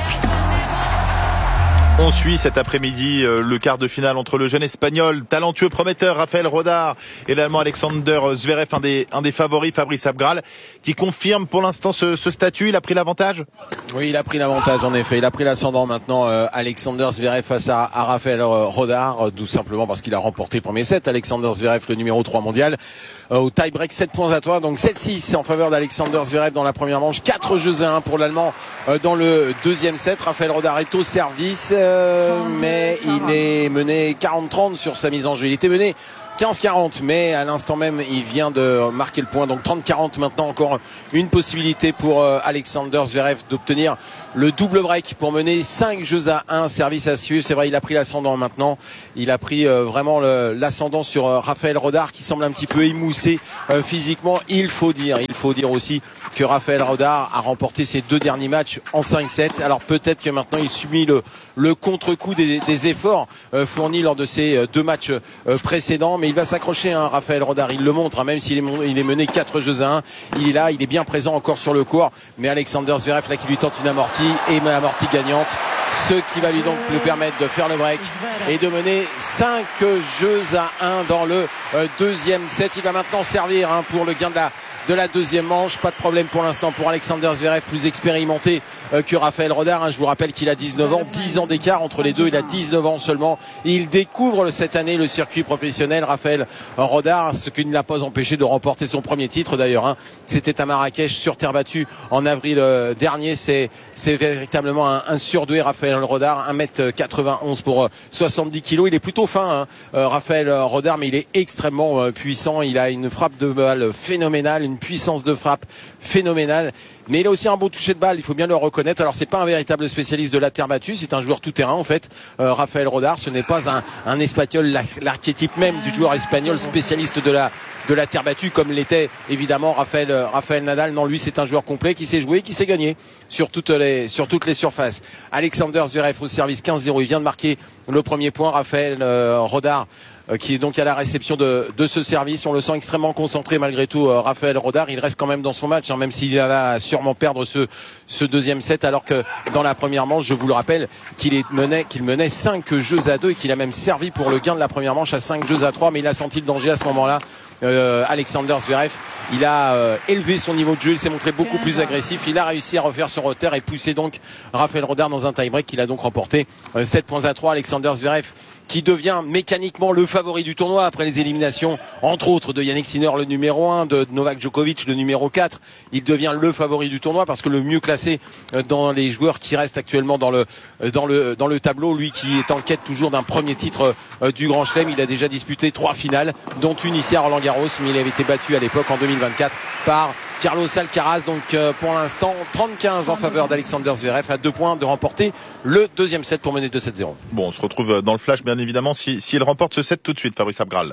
On suit cet après-midi euh, le quart de finale entre le jeune espagnol talentueux prometteur Rafael Rodar et l'allemand Alexander Zverev, un des, un des favoris, Fabrice Abgral, qui confirme pour l'instant ce, ce statut. Il a pris l'avantage ? Oui, il a pris l'avantage en effet. Il a pris l'ascendant maintenant, euh, Alexander Zverev face à, à Rafael Rodar, euh, tout simplement parce qu'il a remporté le premier set. Alexander Zverev, le numéro trois mondial, euh, au tie-break sept points à toi, donc sept six en faveur d'Alexander Zverev dans la première manche, quatre jeux à un pour l'allemand euh, dans le deuxième set. Rafael Rodar est au service. Euh, Euh, mais il est mené quarante trente sur sa mise en jeu. Il était mené quinze quarante, mais à l'instant même il vient de marquer le point, donc trente quarante maintenant. Encore une possibilité pour euh, Alexander Zverev d'obtenir le double break pour mener cinq jeux à un, service à suivre. C'est vrai, il a pris l'ascendant maintenant, il a pris euh, vraiment le, l'ascendant sur euh, Rafael Rodar qui semble un petit peu émoussé euh, physiquement. Il faut dire, il faut dire aussi que Rafael Rodar a remporté ses deux derniers matchs en cinq sept. Alors peut-être que maintenant il subit le, le contre-coup des, des efforts euh, fournis lors de ces deux matchs euh, précédents, mais il va s'accrocher, hein, Rafael Rodar, il le montre, hein, même s'il est, il est mené quatre jeux à un, il est là, il est bien présent encore sur le court, mais Alexander Zverev là qui lui tente une amortie, et une amortie gagnante, ce qui va lui donc lui permettre de faire le break et de mener cinq jeux à un dans le euh, deuxième set. Il va maintenant servir, hein, pour le gain de la de la deuxième manche. Pas de problème pour l'instant pour Alexander Zverev, plus expérimenté euh, que Rafael Rodar, hein. Je vous rappelle qu'il a dix-neuf ans, dix ans d'écart entre les deux, il a dix-neuf ans seulement. Et il découvre cette année le circuit professionnel, Rafael Rodar, ce qui ne l'a pas empêché de remporter son premier titre d'ailleurs, hein. C'était à Marrakech sur terre battue en avril euh, dernier. C'est, c'est véritablement un, un surdoué, Rafael Rodar, un mètre quatre-vingt-onze pour euh, soixante-dix kilos. Il est plutôt fin, hein, euh, Rafael Rodar, mais il est extrêmement euh, puissant. Il a une frappe de balle phénoménale, une puissance de frappe phénoménale, mais il a aussi un bon toucher de balle, il faut bien le reconnaître. Alors c'est pas un véritable spécialiste de la terre battue, c'est un joueur tout terrain en fait, euh, Rafael Rodar. Ce n'est pas un, un espagnol, l'archétype même du joueur espagnol spécialiste de la de la terre battue comme l'était évidemment Rafael Rafael Nadal. Non, lui c'est un joueur complet qui sait jouer, qui sait gagner sur toutes les sur toutes les surfaces. Alexander Zverev au service quinze zéro, il vient de marquer le premier point. Rafael euh, Rodar qui est donc à la réception de, de ce service. On le sent extrêmement concentré malgré tout, euh, Rafael Rodar. Il reste quand même dans son match, hein, même s'il va sûrement perdre ce, ce deuxième set, alors que dans la première manche, je vous le rappelle, qu'il est menait, qu'il menait cinq jeux à deux et qu'il a même servi pour le gain de la première manche à cinq jeux à trois, mais il a senti le danger à ce moment-là. Euh, Alexander Zverev, il a euh, élevé son niveau de jeu, il s'est montré beaucoup plus agressif, il a réussi à refaire son retard et pousser donc Rafael Rodar dans un tie-break qu'il a donc remporté euh, sept points à trois. Alexander Zverev qui devient mécaniquement le favori du tournoi après les éliminations, entre autres de Yannick Sinner le numéro un, de Novak Djokovic le numéro quatre. Il devient le favori du tournoi parce que le mieux classé dans les joueurs qui restent actuellement dans le dans le dans le tableau, lui qui est en quête toujours d'un premier titre du Grand Chelem. Il a déjà disputé trois finales, dont une ici à Roland Garros, mais il avait été battu à l'époque en deux mille vingt-quatre par Carlos Alcaraz. Donc euh, pour l'instant trente quinze en faveur d'Alexander Zverev, à deux points de remporter le deuxième set pour mener deux sept zéro. Bon, on se retrouve dans le flash bien évidemment si, si il remporte ce set tout de suite, Fabrice Abgral.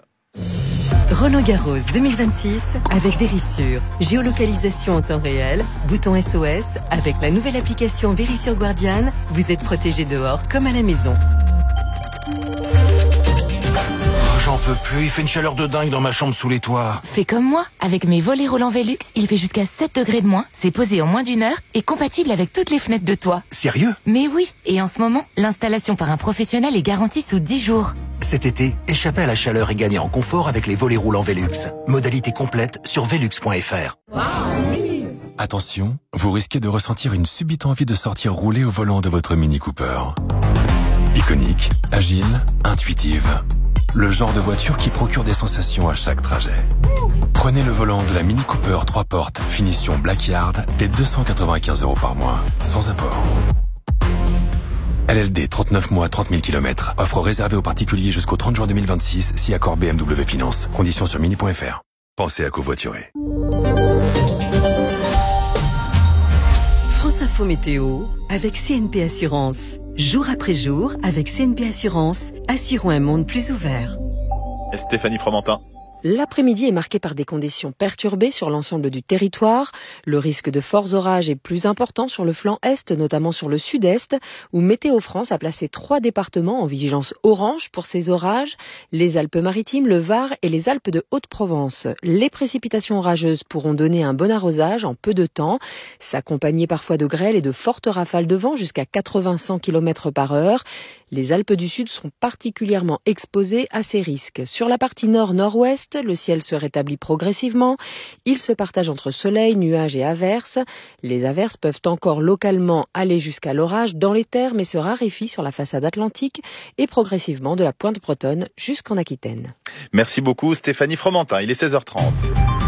Roland Garros deux mille vingt-six avec Vérissure. Géolocalisation en temps réel, bouton S O S. Avec la nouvelle application Vérissure Guardian, vous êtes protégé dehors comme à la maison. J'en peux plus, il fait une chaleur de dingue dans ma chambre sous les toits. Fais comme moi, avec mes volets roulants Velux, il fait jusqu'à sept degrés de moins, c'est posé en moins d'une heure et compatible avec toutes les fenêtres de toit. Sérieux? Mais oui, et en ce moment, l'installation par un professionnel est garantie sous dix jours. Cet été, échappez à la chaleur et gagnez en confort avec les volets roulants Velux. Modalité complète sur velux point f r. Attention, vous risquez de ressentir une subite envie de sortir rouler au volant de votre Mini Cooper. Iconique, agile, intuitive. le genre de voiture qui procure des sensations à chaque trajet. Prenez le volant de la Mini Cooper trois portes, finition Blackyard, dès deux cent quatre-vingt-quinze euros par mois, sans apport. L L D, trente-neuf mois, trente mille kilomètres. Offre réservée aux particuliers jusqu'au trente juin deux mille vingt-six, si accord B M W Finance. Conditions sur mini point f r. Pensez à covoiturer. France Info Météo avec C N P Assurance. Jour après jour, avec C N P Assurance, assurons un monde plus ouvert. Stéphanie Fromentin. L'après-midi est marqué par des conditions perturbées sur l'ensemble du territoire. Le risque de forts orages est plus important sur le flanc est, notamment sur le sud-est, où Météo France a placé trois départements en vigilance orange pour ces orages, les Alpes-Maritimes, le Var et les Alpes de Haute-Provence. Les précipitations orageuses pourront donner un bon arrosage en peu de temps, s'accompagner parfois de grêle et de fortes rafales de vent jusqu'à quatre-vingts à cent kilomètres par heure. Les Alpes du Sud sont particulièrement exposées à ces risques. Sur la partie nord-nord-ouest, le ciel se rétablit progressivement. Il se partage entre soleil, nuages et averses. Les averses peuvent encore localement aller jusqu'à l'orage dans les terres, mais se raréfient sur la façade atlantique et progressivement de la pointe bretonne jusqu'en Aquitaine. Merci beaucoup Stéphanie Fromentin. Il est seize heures trente.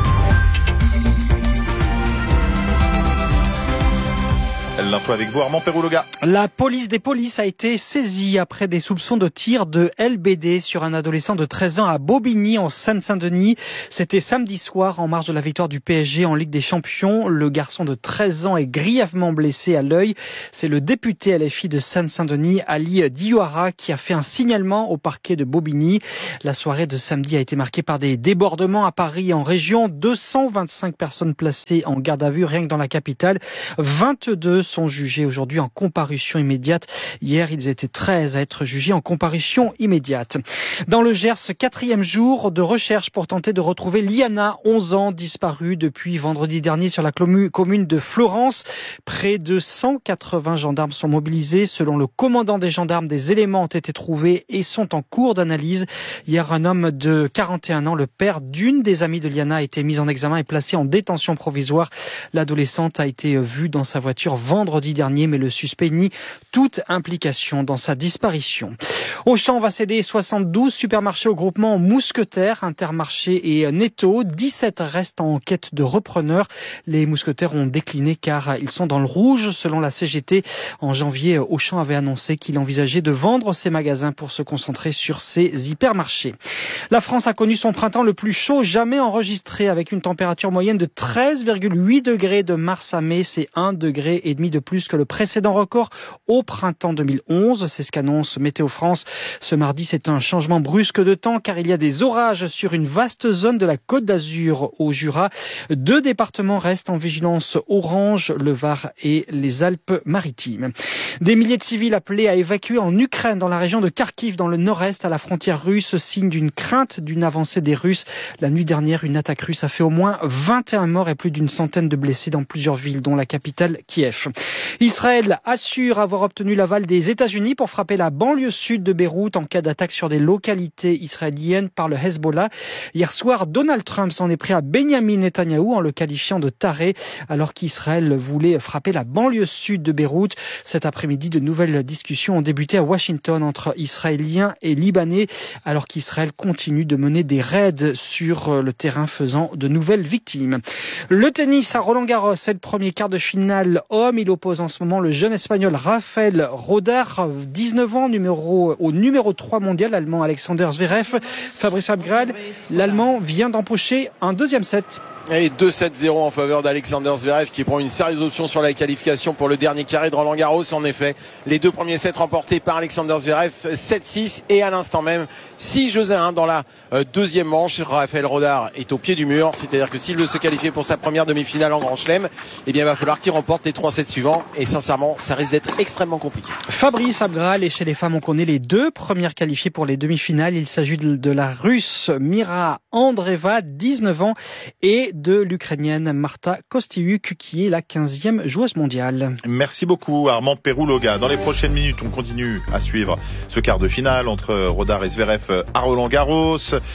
L'info avec vous, Armand Perrouloga. La police des polices a été saisie après des soupçons de tir de L B D sur un adolescent de treize ans à Bobigny, en Seine-Saint-Denis. C'était samedi soir, en marge de la victoire du P S G en Ligue des Champions. Le garçon de treize ans est grièvement blessé à l'œil. C'est le député L F I de Seine-Saint-Denis, Ali Diouara, qui a fait un signalement au parquet de Bobigny. La soirée de samedi a été marquée par des débordements à Paris et en région. deux cent vingt-cinq personnes placées en garde à vue, rien que dans la capitale. vingt-deux sont jugés aujourd'hui en comparution immédiate. Hier, ils étaient treize à être jugés en comparution immédiate. Dans le Gers, quatrième jour de recherche pour tenter de retrouver Liana, onze ans, disparue depuis vendredi dernier sur la commune de Florence. Près de cent quatre-vingts gendarmes sont mobilisés. Selon le commandant des gendarmes, des éléments ont été trouvés et sont en cours d'analyse. Hier, un homme de quarante et un ans, le père d'une des amies de Liana, a été mis en examen et placé en détention provisoire. L'adolescente a été vue dans sa voiture vendredi dernier, mais le suspect nie toute implication dans sa disparition. Auchan va céder soixante-douze supermarchés au groupement Mousquetaires, Intermarché et Netto. dix-sept restent en quête de repreneurs. Les Mousquetaires ont décliné car ils sont dans le rouge. Selon la C G T, en janvier, Auchan avait annoncé qu'il envisageait de vendre ses magasins pour se concentrer sur ses hypermarchés. La France a connu son printemps le plus chaud jamais enregistré, avec une température moyenne de treize virgule huit degrés de mars à mai. C'est un degré et demi de plus que le précédent record au printemps deux mille onze. C'est ce qu'annonce Météo France. Ce mardi, c'est un changement brusque de temps car il y a des orages sur une vaste zone de la Côte d'Azur au Jura. Deux départements restent en vigilance orange, le Var et les Alpes-Maritimes. Des milliers de civils appelés à évacuer en Ukraine, dans la région de Kharkiv, dans le nord-est, à la frontière russe, signe d'une crainte d'une avancée des Russes. La nuit dernière, une attaque russe a fait au moins vingt et un morts et plus d'une centaine de blessés dans plusieurs villes, dont la capitale Kiev. Israël assure avoir obtenu l'aval des États-Unis pour frapper la banlieue sud de Beyrouth en cas d'attaque sur des localités israéliennes par le Hezbollah. Hier soir, Donald Trump s'en est pris à Benjamin Netanyahou en le qualifiant de taré, alors qu'Israël voulait frapper la banlieue sud de Beyrouth. Cet après-midi, de nouvelles discussions ont débuté à Washington entre Israéliens et Libanais, alors qu'Israël continue de mener des raids sur le terrain, faisant de nouvelles victimes. Le tennis à Roland-Garros, c'est le premier quart de finale homme. Il oppose en ce moment le jeune espagnol Rafael Rodar, dix-neuf ans, numéro, au numéro trois mondial, l'allemand Alexander Zverev. Fabrice Abgrad, l'allemand vient d'empocher un deuxième set. Et deux sept zéro en faveur d'Alexander Zverev, qui prend une sérieuse option sur la qualification pour le dernier carré de Roland-Garros. En effet, les deux premiers sets remportés par Alexander Zverev, sept six, et à l'instant même six jeux à un dans la deuxième manche. Rafael Rodar est au pied du mur, c'est-à-dire que s'il veut se qualifier pour sa première demi-finale en Grand Chelem, eh bien il va falloir qu'il remporte les trois sets suivants, et sincèrement ça risque d'être extrêmement compliqué. Fabrice Abgral, et chez les femmes on connaît les deux premières qualifiées pour les demi-finales. Il s'agit de la Russe Mira Andreeva, dix-neuf ans, et de l'Ukrainienne Marta Kostyuk, qui est la quinzième joueuse mondiale. Merci beaucoup Armand Perrouloga. Dans les prochaines minutes, on continue à suivre ce quart de finale entre Rodar et Zverev à Roland-Garros.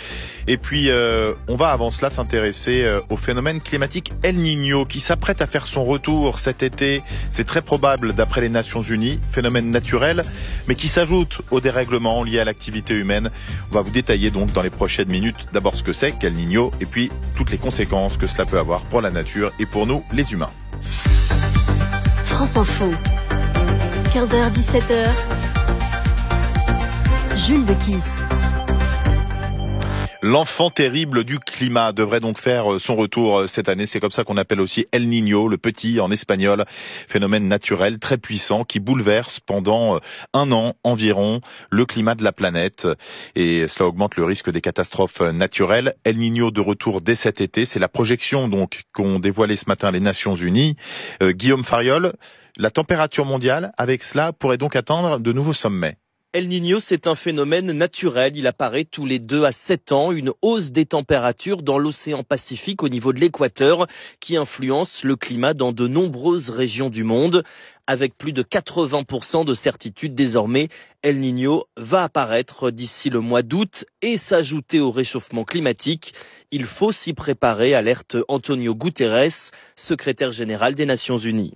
Et puis, euh, on va avant cela s'intéresser euh, au phénomène climatique El Niño qui s'apprête à faire son retour cet été. C'est très probable d'après les Nations Unies, phénomène naturel, mais qui s'ajoute aux dérèglements liés à l'activité humaine. On va vous détailler donc dans les prochaines minutes d'abord ce que c'est qu'El Niño et puis toutes les conséquences que cela peut avoir pour la nature et pour nous, les humains. France Info, quinze heures dix-sept heures, Jules de Kiss. L'enfant terrible du climat devrait donc faire son retour cette année. C'est comme ça qu'on appelle aussi El Niño, le petit en espagnol. Phénomène naturel très puissant qui bouleverse pendant un an environ le climat de la planète. Et cela augmente le risque des catastrophes naturelles. El Niño de retour dès cet été. C'est la projection donc qu'ont dévoilé ce matin les Nations Unies. Euh, Guillaume Fariol, la température mondiale avec cela pourrait donc atteindre de nouveaux sommets. El Niño, c'est un phénomène naturel. Il apparaît tous les deux à sept ans, une hausse des températures dans l'océan Pacifique au niveau de l'équateur qui influence le climat dans de nombreuses régions du monde. Avec plus de quatre-vingts pour cent de certitude désormais, El Niño va apparaître d'ici le mois d'août et s'ajouter au réchauffement climatique. Il faut s'y préparer, alerte Antonio Guterres, secrétaire général des Nations Unies.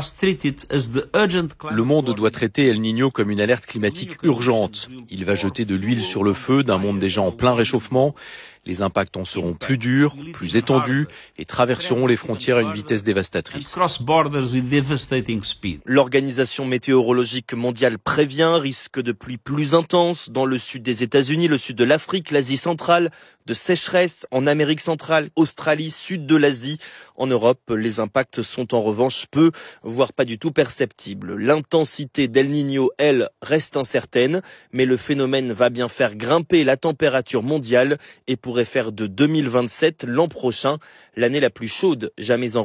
Le monde doit traiter El Niño comme une alerte climatique urgente. Il va jeter de l'huile sur le feu d'un monde déjà en plein réchauffement. Les impacts en seront plus durs, plus étendus et traverseront les frontières à une vitesse dévastatrice. L'Organisation météorologique mondiale prévient risque de pluies plus intenses dans le sud des États-Unis, le sud de l'Afrique, l'Asie centrale, de sécheresse en Amérique centrale, Australie, sud de l'Asie. En Europe, les impacts sont en revanche peu, voire pas du tout perceptibles. L'intensité d'El Niño, elle, reste incertaine, mais le phénomène va bien faire grimper la température mondiale et pourrait faire de deux mille vingt-sept l'an prochain l'année la plus chaude jamais enregistrée.